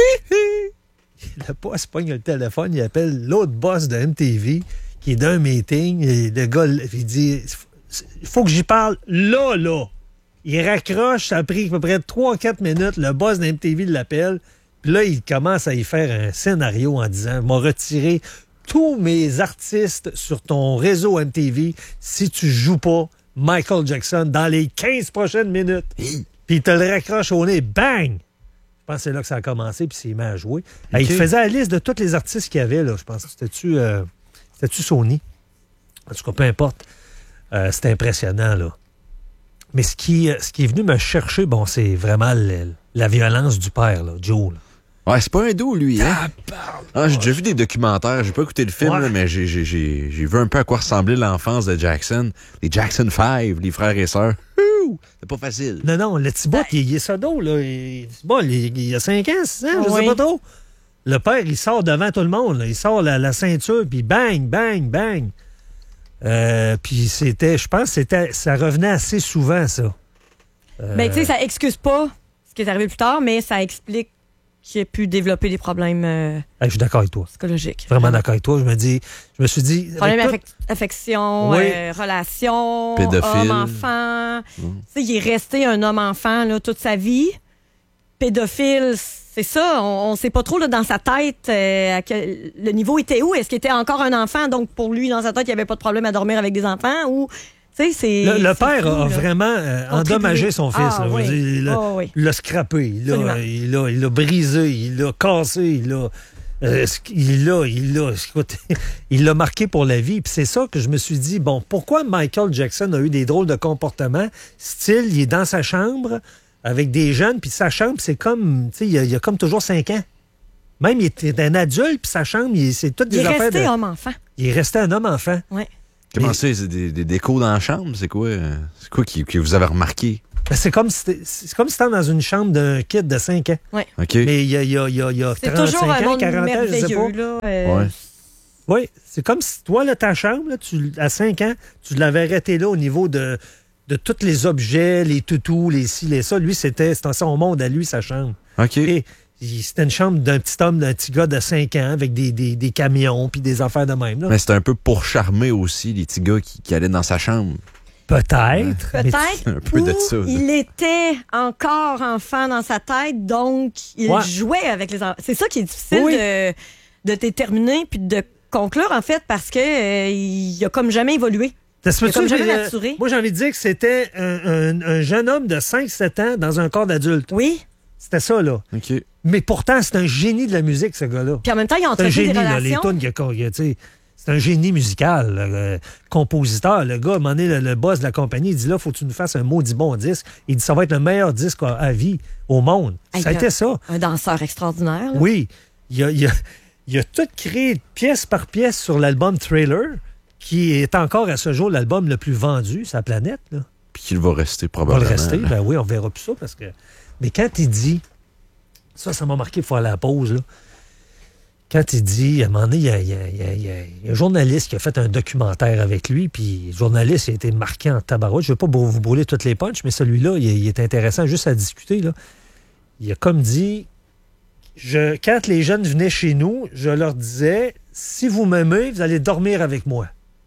Le boss pogne le téléphone, il appelle l'autre boss de M T V qui est d'un meeting. Et le gars, il dit il faut que j'y parle là, là. Il raccroche, ça a pris à peu près trois quatre minutes. Le boss de M T V l'appelle. Puis là, il commence à y faire un scénario en disant m'a retiré tous mes artistes sur ton réseau M T V si tu joues pas Michael Jackson dans les quinze prochaines minutes. Puis il te le raccroche au nez, bang! Je pense que c'est là que ça a commencé, puis il s'est mis à jouer. Okay. Il faisait la liste de tous les artistes qu'il y avait, là. Je pense que c'était-tu euh, c'était-tu Sony? En tout cas, peu importe. Euh, c'était impressionnant, là. Mais ce qui, ce qui est venu me chercher, bon, c'est vraiment le, la violence du père, là, Joe. Là. Ouais, c'est pas un dos, lui, hein? Ah, j'ai déjà vu des documentaires, j'ai pas écouté le film, Ouais. là, mais j'ai, j'ai, j'ai, j'ai vu un peu à quoi ressemblait l'enfance de Jackson. Les Jackson cinq, les frères et sœurs. Ouh, c'est pas facile. Non, non, le petit bout, il, il est sado, là. Il, bon, il, il a cinq ans, six ans, je Oui. sais pas trop. Le père, il sort devant tout le monde, là. Il sort la, la ceinture, puis bang, bang, bang. Euh, puis c'était, je pense, que c'était, ça revenait assez souvent, ça. Euh, Ben, tu sais, ça excuse pas ce qui est arrivé plus tard, mais ça explique qu'il ait pu développer des problèmes euh, hey, je suis d'accord avec toi. psychologiques. Vraiment d'accord avec toi. Je me dis, je me suis dit. Problème avec tout- affec- affection, Oui. euh, relation, Pédophile. homme-enfant. Mm. Tu sais, il est resté un homme-enfant là, toute sa vie. Pédophile, c'est ça. On ne sait pas trop là, dans sa tête euh, à quel- le niveau était où. Est-ce qu'il était encore un enfant? Donc, pour lui, dans sa tête, il n'y avait pas de problème à dormir avec des enfants? Ou, tu sais, c'est... Le, le c'est père fou, a là. vraiment euh, Contribué. endommagé son fils. Ah, là. Je veux oui. dire, il l'a Oh, oui. il l'a scrappé, il l'a, Absolument. il l'a- il l'a brisé, il l'a cassé, il l'a. Euh, il l'a, il l'a, écoute, il l'a marqué pour la vie. Puis c'est ça que je me suis dit, bon, pourquoi Michael Jackson a eu des drôles de comportements? Style, il est dans sa chambre avec des jeunes, puis sa chambre, c'est comme, tu sais, il, il a comme toujours cinq ans. Même, il est un adulte, puis sa chambre, il, c'est toutes des il affaires de... Il est resté homme-enfant. Il est resté un homme-enfant. Oui. Comment c'est? C'est des, des décos dans la chambre? C'est quoi, c'est quoi qui, que vous avez remarqué? Ben, c'est comme si c'est comme si t'étais dans une chambre d'un kid de cinq ans. Oui. Okay. Mais il y a, il y a, il y a, il y a c'est toujours un ans, monde quarante ans, je sais pas. Là, euh... Ouais. Oui, c'est comme si toi, là, ta chambre, là, tu, à cinq ans, tu l'avais arrêté là au niveau de, de tous les objets, les toutous, les ci, les ça. Lui, c'était, c'était son monde à lui, sa chambre. OK. Et, c'était une chambre d'un petit homme, d'un petit gars de cinq ans avec des, des, des camions puis des affaires de même. Là. Mais c'était un peu pour charmer aussi les petits gars qui, qui allaient dans sa chambre. Peut-être. Peut-être. Un peu de ça. Là. Il était encore enfant dans sa tête, donc il ouais. jouait avec les enfants. C'est ça qui est difficile oui. de, de déterminer puis de conclure, en fait, parce que euh, il a comme jamais évolué. Ça se comme jamais euh, maturé. Moi, j'ai envie de dire que c'était un, un, un jeune homme de cinq sept ans dans un corps d'adulte. Oui. C'était ça, là. OK. Mais pourtant, c'est un génie de la musique, ce gars-là. Puis en même temps, il a entretenu des relations. relations. Là, les tunes qu'il a, tu sais, c'est un génie musical, euh, compositeur. Le gars, à un moment donné, le, le boss de la compagnie, il dit là, faut que tu nous fasses un maudit bon disque. Il dit ça va être le meilleur disque à, à vie au monde. Hey, ça a été ça. Un danseur extraordinaire. Là. Oui. Il a, il, a, il a tout créé pièce par pièce sur l'album Thriller, qui est encore à ce jour l'album le plus vendu sur la planète. Là. Puis qu'il va rester probablement. Il va le rester, ben oui, on verra plus ça. parce que. Mais quand il dit, ça, ça m'a marqué, il faut aller à la pause, là. Quand il dit, à un moment donné, il y a, il y a, il y a, il y a un journaliste qui a fait un documentaire avec lui, puis le journaliste il a été marqué en tabarouette. Je ne veux pas vous brûler toutes les punches, mais celui-là, il, il est intéressant juste à discuter. Là. Il a comme dit, je, quand les jeunes venaient chez nous, je leur disais, si vous m'aimez, vous allez dormir avec moi.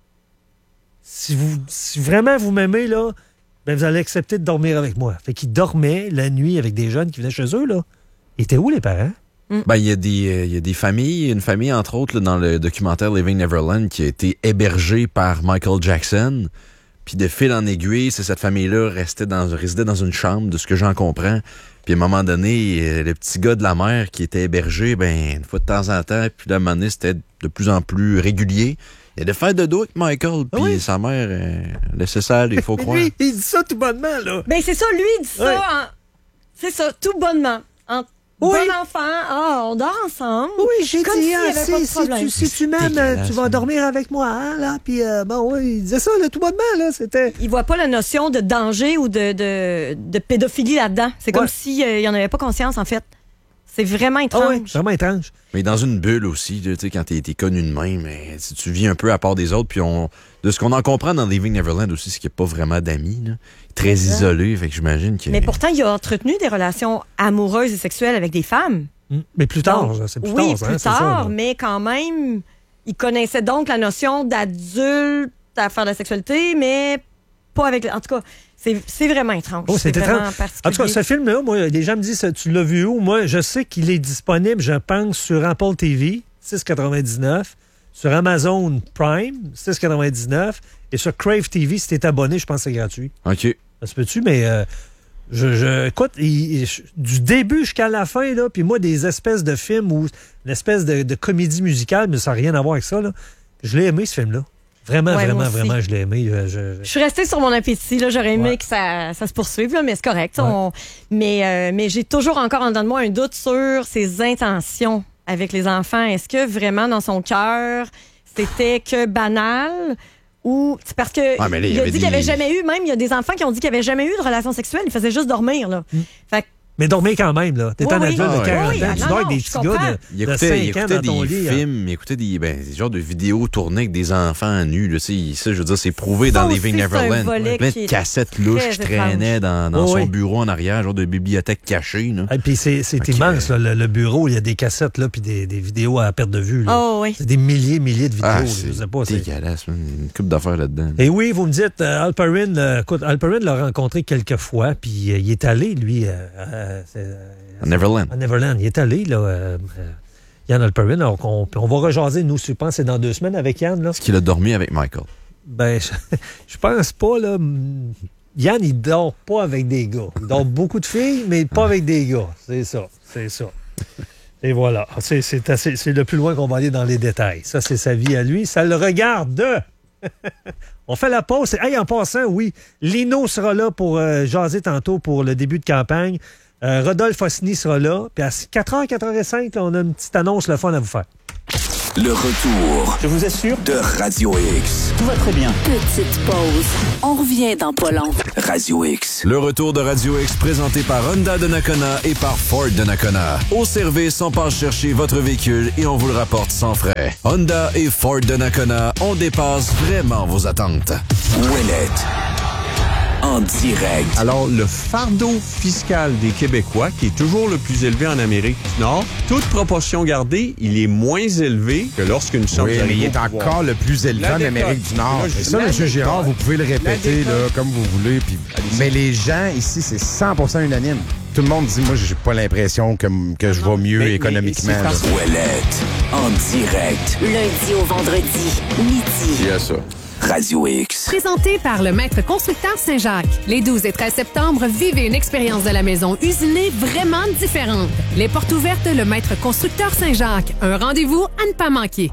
Si, vous, si vraiment vous m'aimez, là, ben vous allez accepter de dormir avec moi. Fait qu'il dormait la nuit avec des jeunes qui venaient chez eux, là. Ils étaient où, les parents? Ben, il y a des, euh, il y a des familles, une famille, entre autres, là, dans le documentaire Living Neverland, qui a été hébergée par Michael Jackson. Puis de fil en aiguille, c'est cette famille-là restait dans, résidait dans une chambre, de ce que j'en comprends. Puis à un moment donné, le petit gars de la mère qui était hébergé, ben, une fois de temps en temps, puis là, à un moment donné, c'était de plus en plus régulier. Il y a des fêtes de dos avec Michael, puis oui. sa mère euh, laissait ça aller, il faut croire. Lui, il dit ça tout bonnement, là. Ben, c'est ça, lui, il dit ouais. ça, en... c'est ça, tout bonnement. En... Oui. Bon enfant, ah, on dort ensemble. Oui, j'ai comme dit, s'il y ah, avait si, pas de si, problème. tu, si tu m'aimes, tu vas dormir avec moi, hein, là. Puis, euh, bon, oui, il disait ça, là, tout bonnement, là, c'était... Il voit pas la notion de danger ou de, de, de pédophilie là-dedans. C'est comme ouais. s'il euh, n'y en avait pas conscience, en fait. C'est vraiment étrange. Ah oui, vraiment étrange. Mais dans une bulle aussi, tu sais, quand t'es, t'es connu de même, si tu vis un peu à part des autres, puis on, de ce qu'on en comprend dans Living Neverland aussi, c'est qu'il n'y a pas vraiment d'amis, là. Très ouais. isolé, fait que j'imagine qu'il... Mais pourtant, il a entretenu des relations amoureuses et sexuelles avec des femmes. Mais plus tard, donc, c'est plus oui, tard. plus hein, tard, ça, mais quand même, il connaissait donc la notion d'adulte à faire de la sexualité, mais pas avec... En tout cas, c'est, c'est vraiment étrange. Oh, c'est, c'est étrange. Vraiment particulier. En tout cas, ce film-là, moi, les gens me disent, tu l'as vu où? Moi, je sais qu'il est disponible, je pense, sur Apple T V, six quatre-vingt-dix-neuf, sur Amazon Prime, six quatre-vingt-dix-neuf, et sur Crave T V, si t'es abonné, je pense que c'est gratuit. OK. Ça se peut-tu, mais... Euh, Je, je, écoute, il, il, du début jusqu'à la fin, là, puis moi, des espèces de films ou une espèce de, de comédie musicale, mais ça n'a rien à voir avec ça, là. Je l'ai aimé, ce film-là. Vraiment, ouais, vraiment, vraiment, je l'ai aimé. Je, je... je suis restée sur mon appétit. Là. J'aurais aimé ouais. que ça, ça se poursuive, là, mais c'est correct. Ouais. On... Mais, euh, mais j'ai toujours encore en dedans de moi un doute sur ses intentions avec les enfants. Est-ce que vraiment, dans son cœur, c'était que banal? Ou c'est parce que ouais, là, il, il a dit des... qu'il n'y avait jamais eu, même il y a des enfants qui ont dit qu'il n'y avait jamais eu de relation sexuelle, il faisait juste dormir. Là. Mm. Fait que, mais dormir quand même, là. T'es oui, un oui. adulte Ah, de quarante oui, ans, ah, tu non, dors avec non, des je petits gars de, il de écoutait, cinq il ans écoutait dans des ton lit. films, il écoutait des, ben, des genres de vidéos tournées avec des enfants nus. Là, ça, je veux dire, c'est prouvé ça dans aussi, Living Neverland. Plein de cassettes louches qui traînaient dans, dans oh, son oui. bureau en arrière, genre de bibliothèque cachée. Et puis c'est, c'est okay. immense, là, le, le bureau. Il y a des cassettes là, puis des, des vidéos à perte de vue. Là. Oh, oui. C'est des milliers milliers de vidéos. Ah, là, c'est je sais pas, c'est dégueulasse. Une couple d'affaires là-dedans. Et oui, vous me dites, euh, Al Perrin, euh, écoute, Al Perrin l'a rencontré quelques fois, puis euh, il est allé, lui... Euh, euh, à Neverland. À Neverland. Il est allé, là, euh, euh, Yann Alperin. Alors on, on va rejaser, nous, je pense, c'est dans deux semaines avec Yann. Là. Est-ce qu'il a dormi avec Michael? Ben, je, je pense pas, là. Yann, il dort pas avec des gars. Il dort beaucoup de filles, mais pas avec des gars. C'est ça, c'est ça. Et voilà. C'est, c'est, assez, c'est le plus loin qu'on va aller dans les détails. Ça, c'est sa vie à lui. Ça le regarde. On fait la pause. Hey, en passant, oui, Lino sera là pour euh, jaser tantôt pour le début de campagne. Euh, Rodolphe Osni sera là. Puis à quatre heures quatre-vingt-cinq, là, on a une petite annonce, le fun à vous faire. Le retour. Je vous assure. De Radio X. Tout va très bien. Petite pause. On revient dans pas long. Radio X. Le retour de Radio X présenté par Honda de Nakona et par Ford de Nakona. Au service, on passe chercher votre véhicule et on vous le rapporte sans frais. Honda et Ford de Nakona, on dépasse vraiment vos attentes. Ouellette. En direct. Alors, le fardeau fiscal des Québécois, qui est toujours le plus élevé en Amérique du Nord, toute proportion gardée, il est moins élevé que lorsqu'une somme Oui, mais il est encore le plus élevé en Amérique du Nord. Et ça, M. Girard, vous pouvez le répéter là, comme vous voulez. Puis... Mais les gens ici, c'est cent pour cent unanime. Tout le monde dit, moi, j'ai pas l'impression que, que je vais mieux mais, économiquement. Mais Ouellette. En direct. Lundi au vendredi, midi. Il y a ça. Radio X. Présenté par le Maître Constructeur Saint-Jacques. Les douze et treize septembre, vivez une expérience de la maison usinée vraiment différente. Les portes ouvertes, le Maître Constructeur Saint-Jacques. Un rendez-vous à ne pas manquer.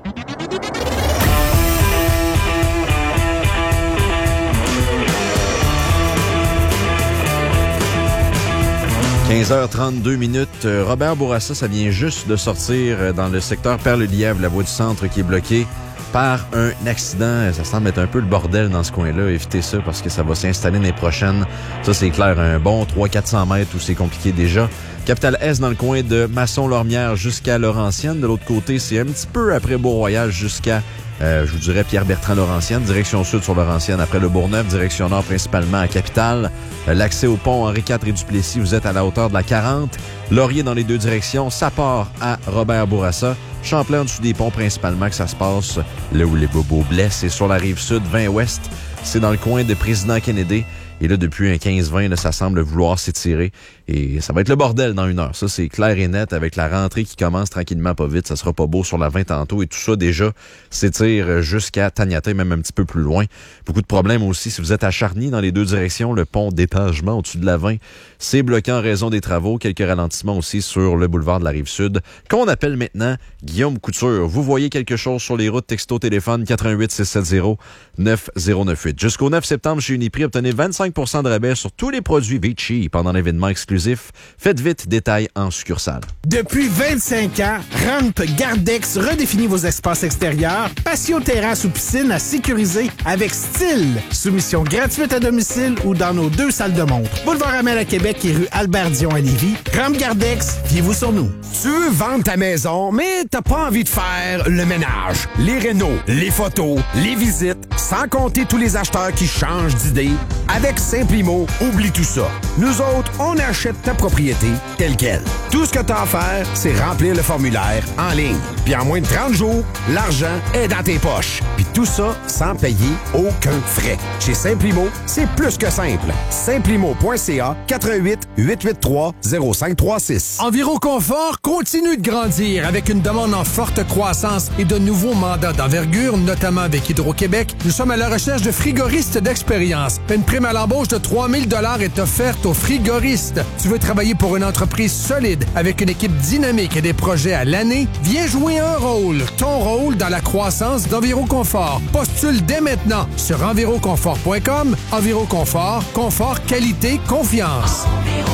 quinze heures trente-deux minutes. Robert Bourassa, ça vient juste de sortir dans le secteur Perle-Lièvre, la voie du centre qui est bloquée par un accident. Ça semble être un peu le bordel dans ce coin-là. Évitez ça parce que ça va s'installer l'année prochaine. Ça, c'est clair, un bon trois cents à quatre cents mètres où c'est compliqué déjà. Capitale Est dans le coin de Masson-Lormière jusqu'à Laurentienne. De l'autre côté, c'est un petit peu après Beau-Royal jusqu'à, euh, je vous dirais, Pierre-Bertrand-Laurentienne. Direction sud sur Laurentienne. Après le Bourgneuf, direction nord principalement à Capitale. Euh, l'accès au pont Henri quatre et Duplessis, vous êtes à la hauteur de la quarante. Laurier dans les deux directions, ça part à Robert Bourassa. Champlain en dessous des ponts principalement que ça se passe là où les bobos blessent. Et sur la rive sud, vingt ouest, c'est dans le coin de Président Kennedy. Et là, depuis un quinze vingt, là, ça semble vouloir s'étirer. Et ça va être le bordel dans une heure. Ça, c'est clair et net avec la rentrée qui commence tranquillement pas vite. Ça sera pas beau sur la vingt tantôt. Et tout ça, déjà, s'étire jusqu'à Taniata, même un petit peu plus loin. Beaucoup de problèmes aussi. Si vous êtes à Charny, dans les deux directions, le pont d'étagement au-dessus de la vingt, c'est bloqué en raison des travaux. Quelques ralentissements aussi sur le boulevard de la Rive-Sud, qu'on appelle maintenant Guillaume Couture. Vous voyez quelque chose sur les routes, texto, téléphone, quatre un huit, six sept zéro, neuf zéro neuf huit. Jusqu'au neuf septembre, chez Uniprix, obtenez vingt-cinq pour cent de rabais sur tous les produits Vichy pendant l'événement exclusif. Faites vite, détail en succursale. Depuis vingt-cinq ans, Ramp Gardex redéfinit vos espaces extérieurs, patio, terrasse ou piscine à sécuriser avec style. Soumission gratuite à domicile ou dans nos deux salles de montre. Boulevard Amel à Québec et rue Albert-Dion à Lévis. Ramp Gardex, fiez-vous sur nous. Tu veux vendre ta maison, mais t'as pas envie de faire le ménage, les rénaux, les photos, les visites, sans compter tous les acheteurs qui changent d'idée. Avec Simplimo, oublie tout ça. Nous autres, on achète ta propriété telle quelle. Tout ce que t'as à faire, c'est remplir le formulaire en ligne. Puis en moins de trente jours, l'argent est dans tes poches. Puis tout ça sans payer aucun frais. Chez Simplimo, c'est plus que simple. Simplimo point c a, quatre un huit, huit huit trois, zéro cinq trois six. Enviroconfort continue de grandir avec une demande en forte croissance et de nouveaux mandats d'envergure, notamment avec Hydro-Québec. Nous sommes à la recherche de frigoristes d'expérience. Une prime à l'embauche de trois mille dollars est offerte aux frigoristes. Tu veux travailler pour une entreprise solide avec une équipe dynamique et des projets à l'année? Viens jouer un rôle. Ton rôle dans la croissance d'Enviroconfort. Postule dès maintenant sur enviroconfort point com. Enviroconfort, confort, qualité, confiance.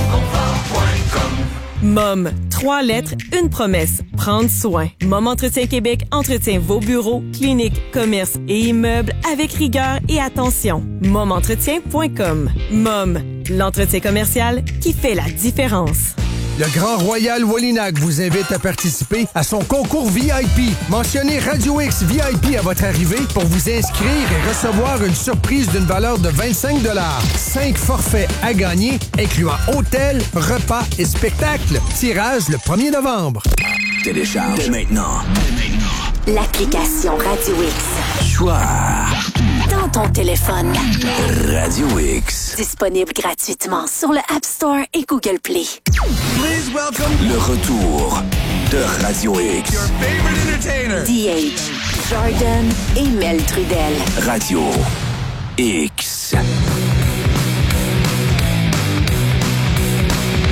MOM. Trois lettres, une promesse. Prendre soin. MOM Entretien Québec entretient vos bureaux, cliniques, commerces et immeubles avec rigueur et attention. mom entretien point com. MOM. L'entretien commercial qui fait la différence. Le Grand Royal Wallinac vous invite à participer à son concours V I P. Mentionnez Radio X V I P à votre arrivée pour vous inscrire et recevoir une surprise d'une valeur de vingt-cinq dollars. Cinq forfaits à gagner, incluant hôtel, repas et spectacle. Tirage le premier novembre. Télécharge dès maintenant l'application Radio X. Choix dans ton téléphone. Radio X. Disponible gratuitement sur le App Store et Google Play. Please welcome le retour de Radio X. Your favorite entertainer. D H, Jordan et Mel Trudel. Radio X.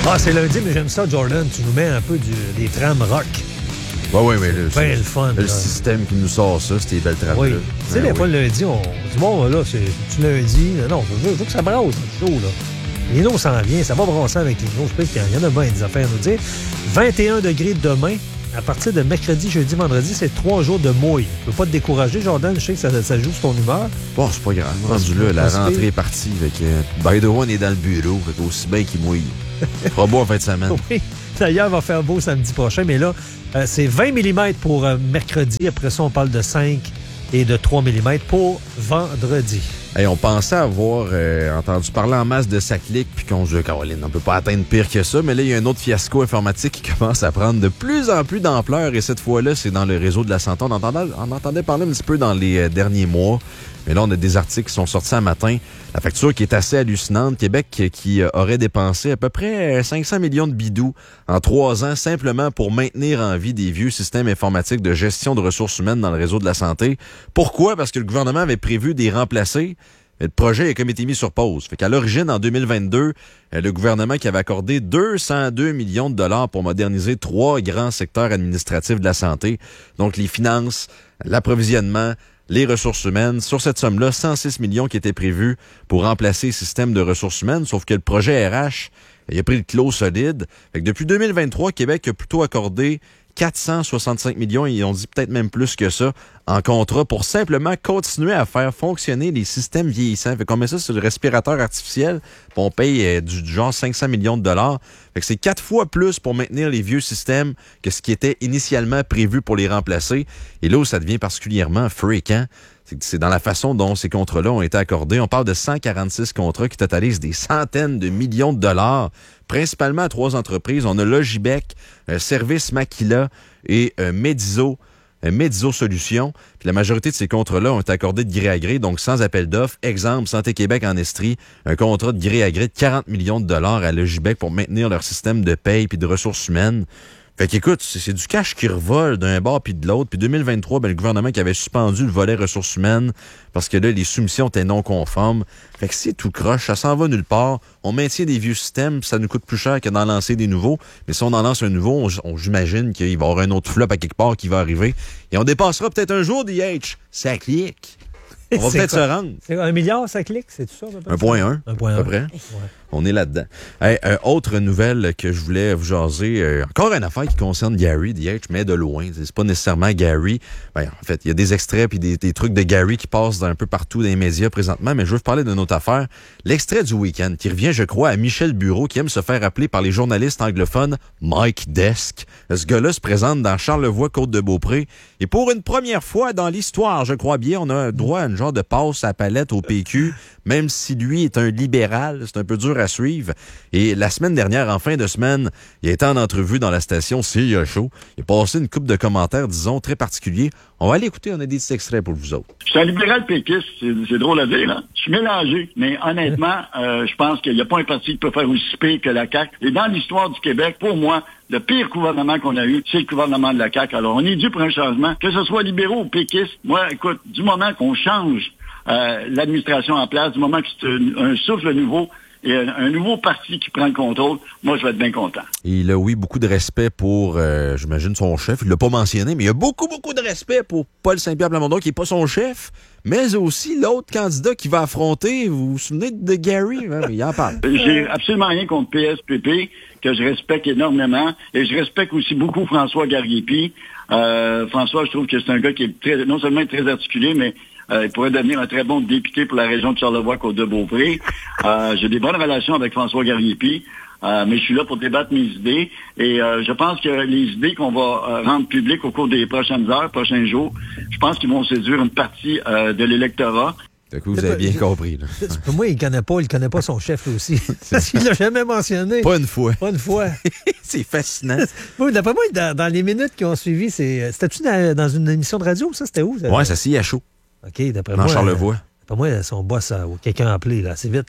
Ah, c'est lundi, mais j'aime ça, Jordan. Tu nous mets un peu du, des trames rock. Oui, oui, mais le, ben, le, fun, le là. système qui nous sort ça, c'était des belles trames. Oui. Tu sais, des fois, le lundi, on dit, bon, là, c'est lundi. Non, je veux, je veux que ça brasse, c'est chaud, là. Lino s'en vient, ça va brasser avec Lino. Je pense qu'il y en a bien des affaires à nous dire. vingt et un degrés demain. À partir de mercredi, jeudi, vendredi, c'est trois jours de mouille. Je ne peux pas te décourager, Jordan. Je sais que ça, ça joue sur ton humeur. Bon, c'est pas grave. Rendu là, la rentrée est partie. Euh, by the way, on est dans le bureau. Fait aussi bien qu'il mouille. Il fera beau en fin de semaine. Oui. D'ailleurs, il va faire beau samedi prochain. Mais là, euh, c'est vingt millimètres pour euh, mercredi. Après ça, on parle de cinq et de trois millimètres pour vendredi. Hey, on pensait avoir euh, entendu parler en masse de Saclic, puis qu'on se dit, Caroline, on peut pas atteindre pire que ça, mais là, il y a un autre fiasco informatique qui commence à prendre de plus en plus d'ampleur, et cette fois-là, c'est dans le réseau de la santé. On entendait, on entendait parler un petit peu dans les euh, derniers mois, mais là, on a des articles qui sont sortis ce matin. La facture qui est assez hallucinante. Québec qui, qui euh, aurait dépensé à peu près cinq cents millions de bidous en trois ans, simplement pour maintenir en vie des vieux systèmes informatiques de gestion de ressources humaines dans le réseau de la santé. Pourquoi? Parce que le gouvernement avait prévu d'y remplacer. Mais le projet a comme été mis sur pause. Fait qu'à l'origine, en deux mille vingt-deux, le gouvernement qui avait accordé deux cent deux millions de dollars pour moderniser trois grands secteurs administratifs de la santé. Donc, les finances, l'approvisionnement, les ressources humaines. Sur cette somme-là, cent six millions qui étaient prévus pour remplacer le système de ressources humaines. Sauf que le projet R H, il a pris le clos solide. Fait que depuis deux mille vingt-trois, Québec a plutôt accordé quatre cent soixante-cinq millions, et ils ont dit peut-être même plus que ça, en contrat pour simplement continuer à faire fonctionner les systèmes vieillissants. Fait qu'on met ça sur le respirateur artificiel, puis on paye euh, du, du genre cinq cents millions de dollars. Fait que c'est quatre fois plus pour maintenir les vieux systèmes que ce qui était initialement prévu pour les remplacer. Et là où ça devient particulièrement fréquent, c'est dans la façon dont ces contrats-là ont été accordés. On parle de cent quarante-six contrats qui totalisent des centaines de millions de dollars, principalement à trois entreprises. On a Logibec, euh, Service Maquila et euh, Medizo, euh, Medizo Solutions. Puis la majorité de ces contrats-là ont été accordés de gré à gré, donc sans appel d'offres. Exemple, Santé Québec en Estrie, un contrat de gré à gré de quarante millions de dollars à Logibec pour maintenir leur système de paye puis de ressources humaines. Fait qu'écoute, c'est du cash qui revole d'un bord puis de l'autre. Puis deux mille vingt-trois, ben, le gouvernement qui avait suspendu le volet ressources humaines parce que là, les soumissions étaient non conformes. Fait que c'est tout croche, ça s'en va nulle part. On maintient des vieux systèmes, ça nous coûte plus cher que d'en lancer des nouveaux. Mais si on en lance un nouveau, on, on j'imagine qu'il va y avoir un autre flop à quelque part qui va arriver. Et on dépassera peut-être un jour D H. Ça clique. On va peut-être se rendre. C'est un milliard, ça clique, c'est tout ça? un virgule un, un point un. à peu près. Ouais. On est là-dedans. Hey, euh, autre nouvelle que je voulais vous jaser, euh, encore une affaire qui concerne Gary, D H, mais de loin. C'est pas nécessairement Gary. Ben, en fait, il y a des extraits puis des, des trucs de Gary qui passent un peu partout dans les médias présentement, mais je veux vous parler d'une autre affaire. L'extrait du week-end qui revient, je crois, à Michel Bureau, qui aime se faire appeler par les journalistes anglophones Mike Desk. Ce gars-là se présente dans Charlevoix, Côte-de-Beaupré. Et pour une première fois dans l'histoire, je crois bien, on a droit à une genre de passe à palette au P Q, même si lui est un libéral, c'est un peu dur à suivre. Et la semaine dernière, en fin de semaine, il a été en entrevue dans la station C I A Show. Il a passé une couple de commentaires, disons, très particuliers. On va aller écouter, on a des petits extraits pour vous autres. Je suis un libéral péquiste, c'est, c'est drôle à dire, hein? Je suis mélangé, mais honnêtement, euh, je pense qu'il n'y a pas un parti qui peut faire aussi pire que la C A Q. Et dans l'histoire du Québec, pour moi, le pire gouvernement qu'on a eu, c'est le gouvernement de la C A Q. Alors, on est dû pour un changement, que ce soit libéraux ou péquistes. Moi, écoute, du moment qu'on change euh, l'administration en place, du moment que c'est un, un souffle nouveau, et un, un nouveau parti qui prend le contrôle, moi, je vais être bien content. Il a, oui, beaucoup de respect pour, euh, j'imagine, son chef. Il l'a pas mentionné, mais il a beaucoup, beaucoup de respect pour Paul Saint-Pierre Plamondon, qui n'est pas son chef, mais aussi l'autre candidat qui va affronter. Vous vous souvenez de Gary? Hein? Il en parle. J'ai absolument rien contre P S P P, que je respecte énormément, et je respecte aussi beaucoup François Gariepi. Euh, François, je trouve que c'est un gars qui est très, non seulement très articulé, mais Euh, il pourrait devenir un très bon député pour la région de Charlevoix-Côte-de-Beaupré. Euh, j'ai des bonnes relations avec François Gariepi, euh, mais je suis là pour débattre mes idées. Et euh, je pense que les idées qu'on va euh, rendre publiques au cours des prochaines heures, prochains jours, je pense qu'ils vont séduire une partie euh, de l'électorat. Du coup, vous avez bien compris. Là. Pour moi, il connaît pas, il connaît pas son chef là aussi. Parce qu'il l'a jamais mentionné. Pas une fois. Pas une fois. C'est fascinant. Oui, d'après moi, dans, dans les minutes qui ont suivi, c'est, c'était-tu dans, dans une émission de radio, ça? C'était où? Ça? Ouais, ça s'y a chaud. OK, d'après dans moi. Charlevoix. D'après moi, son boss a quelqu'un appelé là, assez vite, là.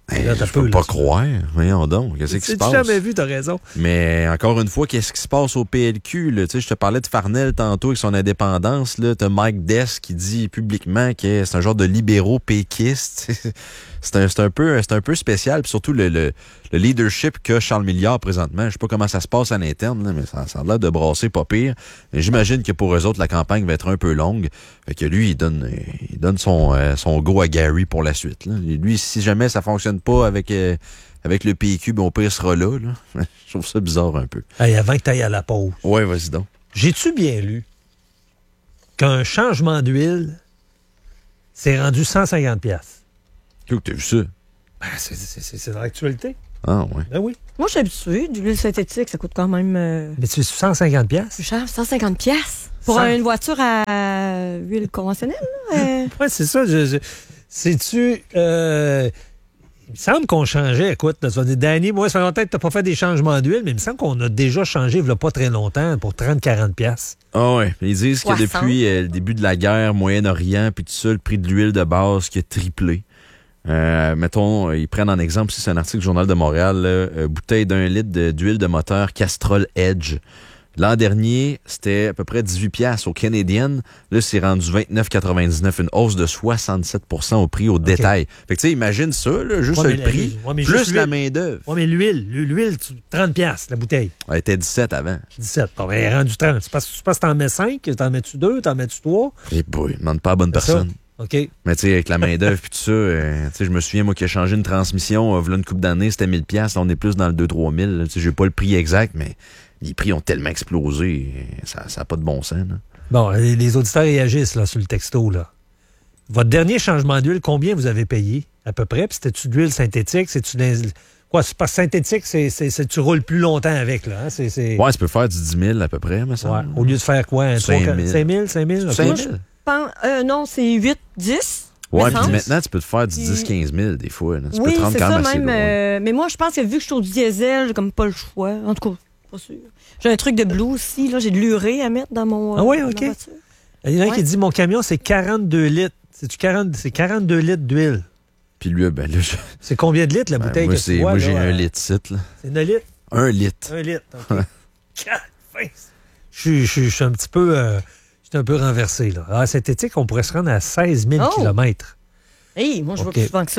Hey, là, je peux pas là, croire. Voyons donc, qu'est-ce qui se passe? Tu jamais vu, t'as raison. Mais encore une fois, qu'est-ce qui se passe au P L Q? Là? Je te parlais de Farnell tantôt avec son indépendance. T'as Mike Dess qui dit publiquement que c'est un genre de libéraux péquiste. C'est un, c'est un peu, c'est un peu spécial. Puis surtout, le, le, le leadership qu'a Charles Milliard présentement. Je sais pas comment ça se passe à l'interne, là, mais ça, ça a l'air de brasser pas pire. Mais j'imagine que pour eux autres, la campagne va être un peu longue. Fait que lui, il donne, il donne son, euh, son go à Gary pour la suite. Là. Et lui, si jamais ça fonctionne pas avec, euh, avec le P Q, ben au pire, il sera là, là. Je trouve ça bizarre un peu. Hey, avant que tu ailles à la pause. Ouais, vas-y donc. J'ai-tu bien lu qu'un changement d'huile s'est rendu cent cinquante dollars? Tu as vu ça? Ben, c'est, c'est, c'est, c'est dans l'actualité. Ah, ouais. Ben oui. Moi, je suis habituée. De l'huile synthétique, ça coûte quand même. Euh... Mais tu es cent cinquante dollars? Plus cher, cent cinquante dollars. Pour cent... une voiture à huile conventionnelle, là? Euh... oui, c'est ça. Je, je... Sais-tu. Euh... Il me semble qu'on changeait. Écoute, tu vas dire, Danny, moi, ça fait longtemps que tu n'as pas fait des changements d'huile, mais il me semble qu'on a déjà changé il n'y a pas très longtemps pour trente à quarante dollars. Ah ouais. Ils disent soixante. Que depuis euh, le début de la guerre, Moyen-Orient, puis tout ça, le prix de l'huile de base qui a triplé. Euh, mettons, ils prennent en exemple, si c'est un article du Journal de Montréal, là, euh, bouteille d'un litre de, d'huile de moteur Castrol Edge. L'an dernier, c'était à peu près dix-huit piastres au Canadian. Là, c'est rendu vingt-neuf quatre-vingt-dix-neuf, une hausse de soixante-sept pour cent au prix au okay. détail. Fait que tu sais, imagine ça, là, juste ouais, le prix, ouais, plus la main-d'œuvre. Oui, mais l'huile, l'huile, trente piastres la bouteille. Elle était dix-sept avant. dix-sept. Bon, ben, elle est rendue trente. Tu penses que t'en mets cinq, t'en mets-tu deux, t'en mets-tu trois? Eh boy, demande pas à la bonne c'est personne. Ça. OK. Mais tu sais, avec la main-d'œuvre et tout ça, euh, tu sais, je me souviens, moi, qui ai changé une transmission, euh, voilà une couple d'années, c'était mille piastres. Là, on est plus dans le deux à trois mille. Tu sais, j'ai pas le prix exact, mais les prix ont tellement explosé. Ça n'a pas de bon sens, là. Bon, les, les auditeurs réagissent, là, sur le texto, là. Votre dernier changement d'huile, combien vous avez payé, à peu près? Puis c'était-tu de l'huile synthétique? C'est-tu des... Quoi, c'est parce que synthétique, c'est, c'est, c'est, tu roules plus longtemps avec, là. Hein? C'est, c'est... Ouais, tu peux faire du dix mille, à peu près, mais ça. Ouais. Au lieu de faire quoi? cinq mille? cinq mille? cinq mille? cinq mille? Euh, non, c'est huit, dix. Ouais, puis maintenant, tu peux te faire du dix à quinze mille des fois. Là. Tu oui, peux te rendre c'est quand ça même assez même. loin. Euh, mais moi, je pense que vu que je suis au diesel, j'ai comme pas le choix. En tout cas, pas sûr. J'ai un truc de blue aussi. Là, j'ai de l'urée à mettre dans mon. Ah oui, OK. Il y en a un ouais. qui dit mon camion, c'est quarante-deux litres. C'est-tu quarante, c'est quarante-deux litres d'huile. Puis lui, ben là. Je... C'est combien de litres la bouteille ben, moi, que tu vois? Moi, là, j'ai euh... un litre site. Là. C'est un litre? Un litre. Un litre, OK. Je suis un petit peu. Euh... un peu renversé, là. Alors, synthétique, on pourrait se rendre à seize mille oh. kilomètres. Hey, moi, je okay. vois plus souvent que ça.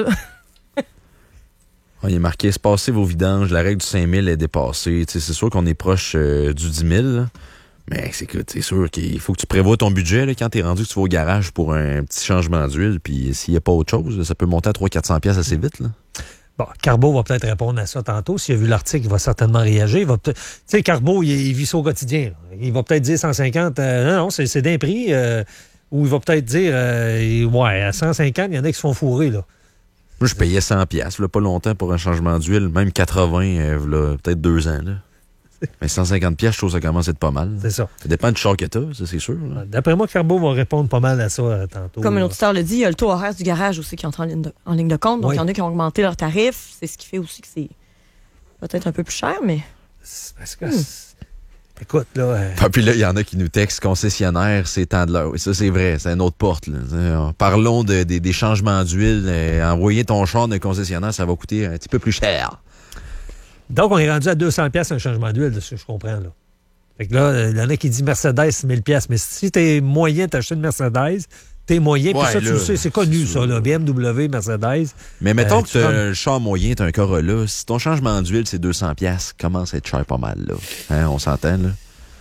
Il est marqué « Espacez vos vidanges, la règle du cinq mille est dépassée. » C'est sûr qu'on est proche euh, du dix mille, là. Mais c'est que c'est sûr qu'il faut que tu prévois ton budget là, quand t'es rendu que tu vas au garage pour un petit changement d'huile. Puis s'il n'y a pas autre chose, là, ça peut monter à trois cents à quatre cents dollars assez vite, là. Bon, Carbo va peut-être répondre à ça tantôt. S'il a vu l'article, il va certainement réagir. Il va peut-être... Tu sais, Carbo, il, il vit ça au quotidien. Il va peut-être dire cent cinquante. Euh, non, non, c'est, c'est d'un prix. Euh, ou il va peut-être dire, euh, ouais, à cent cinquante, il y en a qui se font fourrer, là. Moi, je payais cent piastres, là, pas longtemps pour un changement d'huile. Même quatre-vingts, euh, là, peut-être deux ans, là. Mais cent cinquante piastres, je trouve que ça commence à être pas mal. C'est ça. Ça dépend du char que t'as, ça, c'est sûr. Là. D'après moi, Carbo va répondre pas mal à ça euh, tantôt. Comme un auditeur le dit, il y a le taux horaire du garage aussi qui entre en ligne de, en ligne de compte. Donc, il oui. y en a qui ont augmenté leurs tarifs. C'est ce qui fait aussi que c'est peut-être un peu plus cher, mais... C'est parce que... Hmm. Écoute, là... Euh... Ah, puis là, il y en a qui nous textent concessionnaire, c'est temps de l'heure. Oui, ça, c'est vrai. C'est une autre porte, là. Parlons de, de, des changements d'huile. Euh, envoyer ton char d'un concessionnaire, ça va coûter un petit peu plus cher. Donc, on est rendu à deux cents dollars un changement d'huile, de ce que je comprends, là. Fait que là, il y en a qui disent Mercedes, mille dollars. Mais si t'es moyen d'acheter une Mercedes, t'es moyen, puis ouais, ça, là, tu le sais, c'est connu, ça, là. B M W, Mercedes. Mais mettons euh, que t'as un char moyen, t'as un Corolla. Si ton changement d'huile, c'est deux cents dollars, commence à être cher pas mal, là. Hein, on s'entend, là?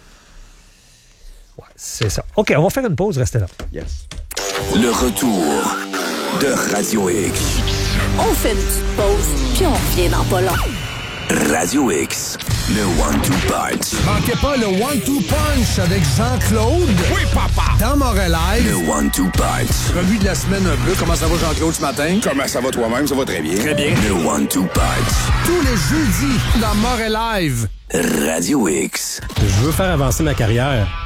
Ouais, c'est ça. OK, on va faire une pause, restez là. Yes. Le retour de Radio X. On fait une petite pause, puis on revient dans pas long. Radio X, le one-two punch. Manquez pas le one-two punch avec Jean-Claude. Oui, papa! Dans Montréal. Le one-two punch. Revue de la semaine un peu. Comment ça va, Jean-Claude, ce matin? Comment ça va toi-même? Ça va très bien. Très bien. Le one-two punch. Tous les jeudis, dans Montréal. Radio X. Je veux faire avancer ma carrière.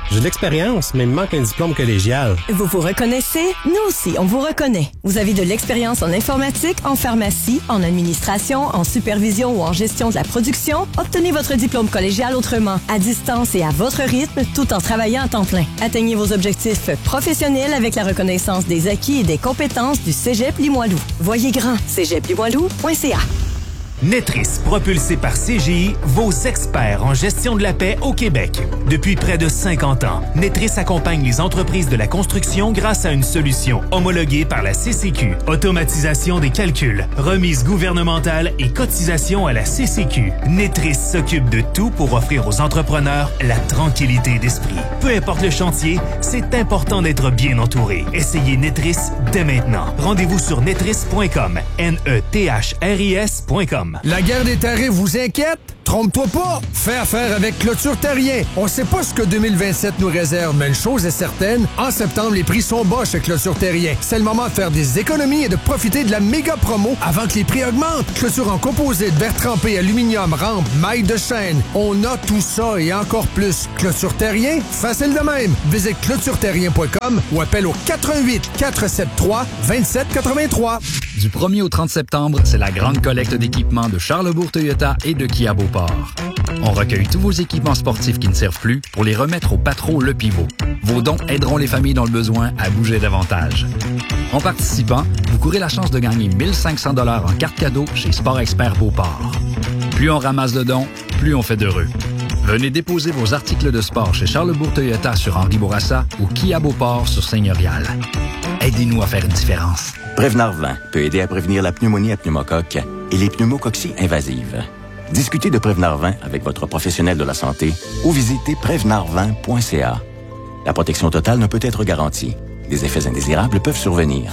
J'ai de l'expérience, mais il me manque un diplôme collégial. Vous vous reconnaissez? Nous aussi, on vous reconnaît. Vous avez de l'expérience en informatique, en pharmacie, en administration, en supervision ou en gestion de la production? Obtenez votre diplôme collégial autrement, à distance et à votre rythme, tout en travaillant à temps plein. Atteignez vos objectifs professionnels avec la reconnaissance des acquis et des compétences du Cégep Limoilou. Voyez grand, cégep limoilou point c a. Netris, propulsé par C G I, vos experts en gestion de la paix au Québec. Depuis près de cinquante ans, Netris accompagne les entreprises de la construction grâce à une solution homologuée par la C C Q. Automatisation des calculs, remise gouvernementale et cotisation à la C C Q. Netris s'occupe de tout pour offrir aux entrepreneurs la tranquillité d'esprit. Peu importe le chantier, c'est important d'être bien entouré. Essayez Netris dès maintenant. Rendez-vous sur netris point com, N E T H R I S point com. La guerre des tarifs vous inquiète? Trompe-toi pas! Fais affaire avec Clôture Terrien. On sait pas ce que deux mille vingt-sept nous réserve, mais une chose est certaine, en septembre, les prix sont bas chez Clôture Terrien. C'est le moment de faire des économies et de profiter de la méga promo avant que les prix augmentent. Clôture en composite, verre trempé, aluminium, rampe, maille de chaîne. On a tout ça et encore plus. Clôture Terrien, facile de même. Visite clôture terrien point com ou appelle au quatre un huit, quatre sept trois, deux sept huit trois. Du premier au trente septembre, c'est la grande collecte d'équipements de Charlebourg Toyota et de Kia Beauport. On recueille tous vos équipements sportifs qui ne servent plus pour les remettre au Patro Le Pivot. Vos dons aideront les familles dans le besoin à bouger davantage. En participant, vous courez la chance de gagner mille cinq cents dollars en carte cadeau chez Sport Expert Beauport. Plus on ramasse de dons, plus on fait d'heureux. Venez déposer vos articles de sport chez Charlebourg Toyota sur Henri Bourassa ou Kia Beauport sur Seigneurial. Aidez-nous à faire une différence. Prévenard vingt peut aider à prévenir la pneumonie à pneumocoque et les pneumococcies invasives. Discutez de Prévenard vingt avec votre professionnel de la santé ou visitez prévenard vingt point c a. La protection totale ne peut être garantie. Des effets indésirables peuvent survenir.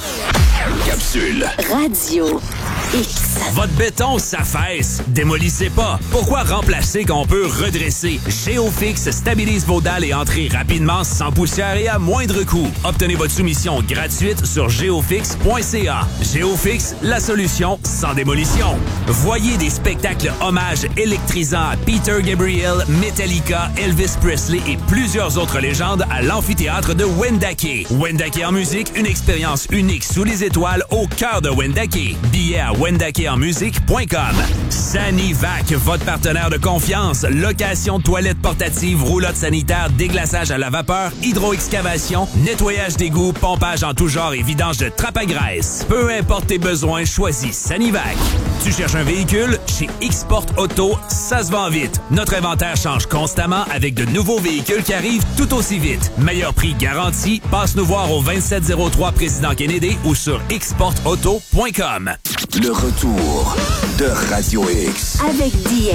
Capsule. Radio X. Votre béton s'affaisse. Démolissez pas. Pourquoi remplacer quand on peut redresser? Géofix stabilise vos dalles et entrées rapidement, sans poussière et à moindre coût. Obtenez votre soumission gratuite sur géofix point c a. Géofix, la solution sans démolition. Voyez des spectacles hommages électrisants à Peter Gabriel, Metallica, Elvis Presley et plusieurs autres légendes à l'amphithéâtre de Wendake. Wendake en musique, une expérience unique sous les étoiles au cœur de Wendake. Billets à wendake en musique point com. Sanivac, votre partenaire de confiance. Location de toilettes portatives, roulotte sanitaire, déglaçage à la vapeur, hydro-excavation, nettoyage d'égouts, pompage en tout genre et vidange de trappe à graisse. Peu importe tes besoins, choisis Sanivac. Tu cherches un véhicule? Chez X-Port Auto, ça se vend vite. Notre inventaire change constamment avec de nouveaux véhicules qui arrivent tout aussi vite. Meilleur prix garanti. Passe nous voir au vingt-sept zéro trois Président Kennedy ou sur x port auto point com. Le retour de Radio X. Avec D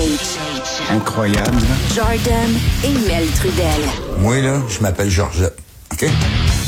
H. Incroyable. Jordan et Mel Trudel. Moi, là, je m'appelle Georgette. OK?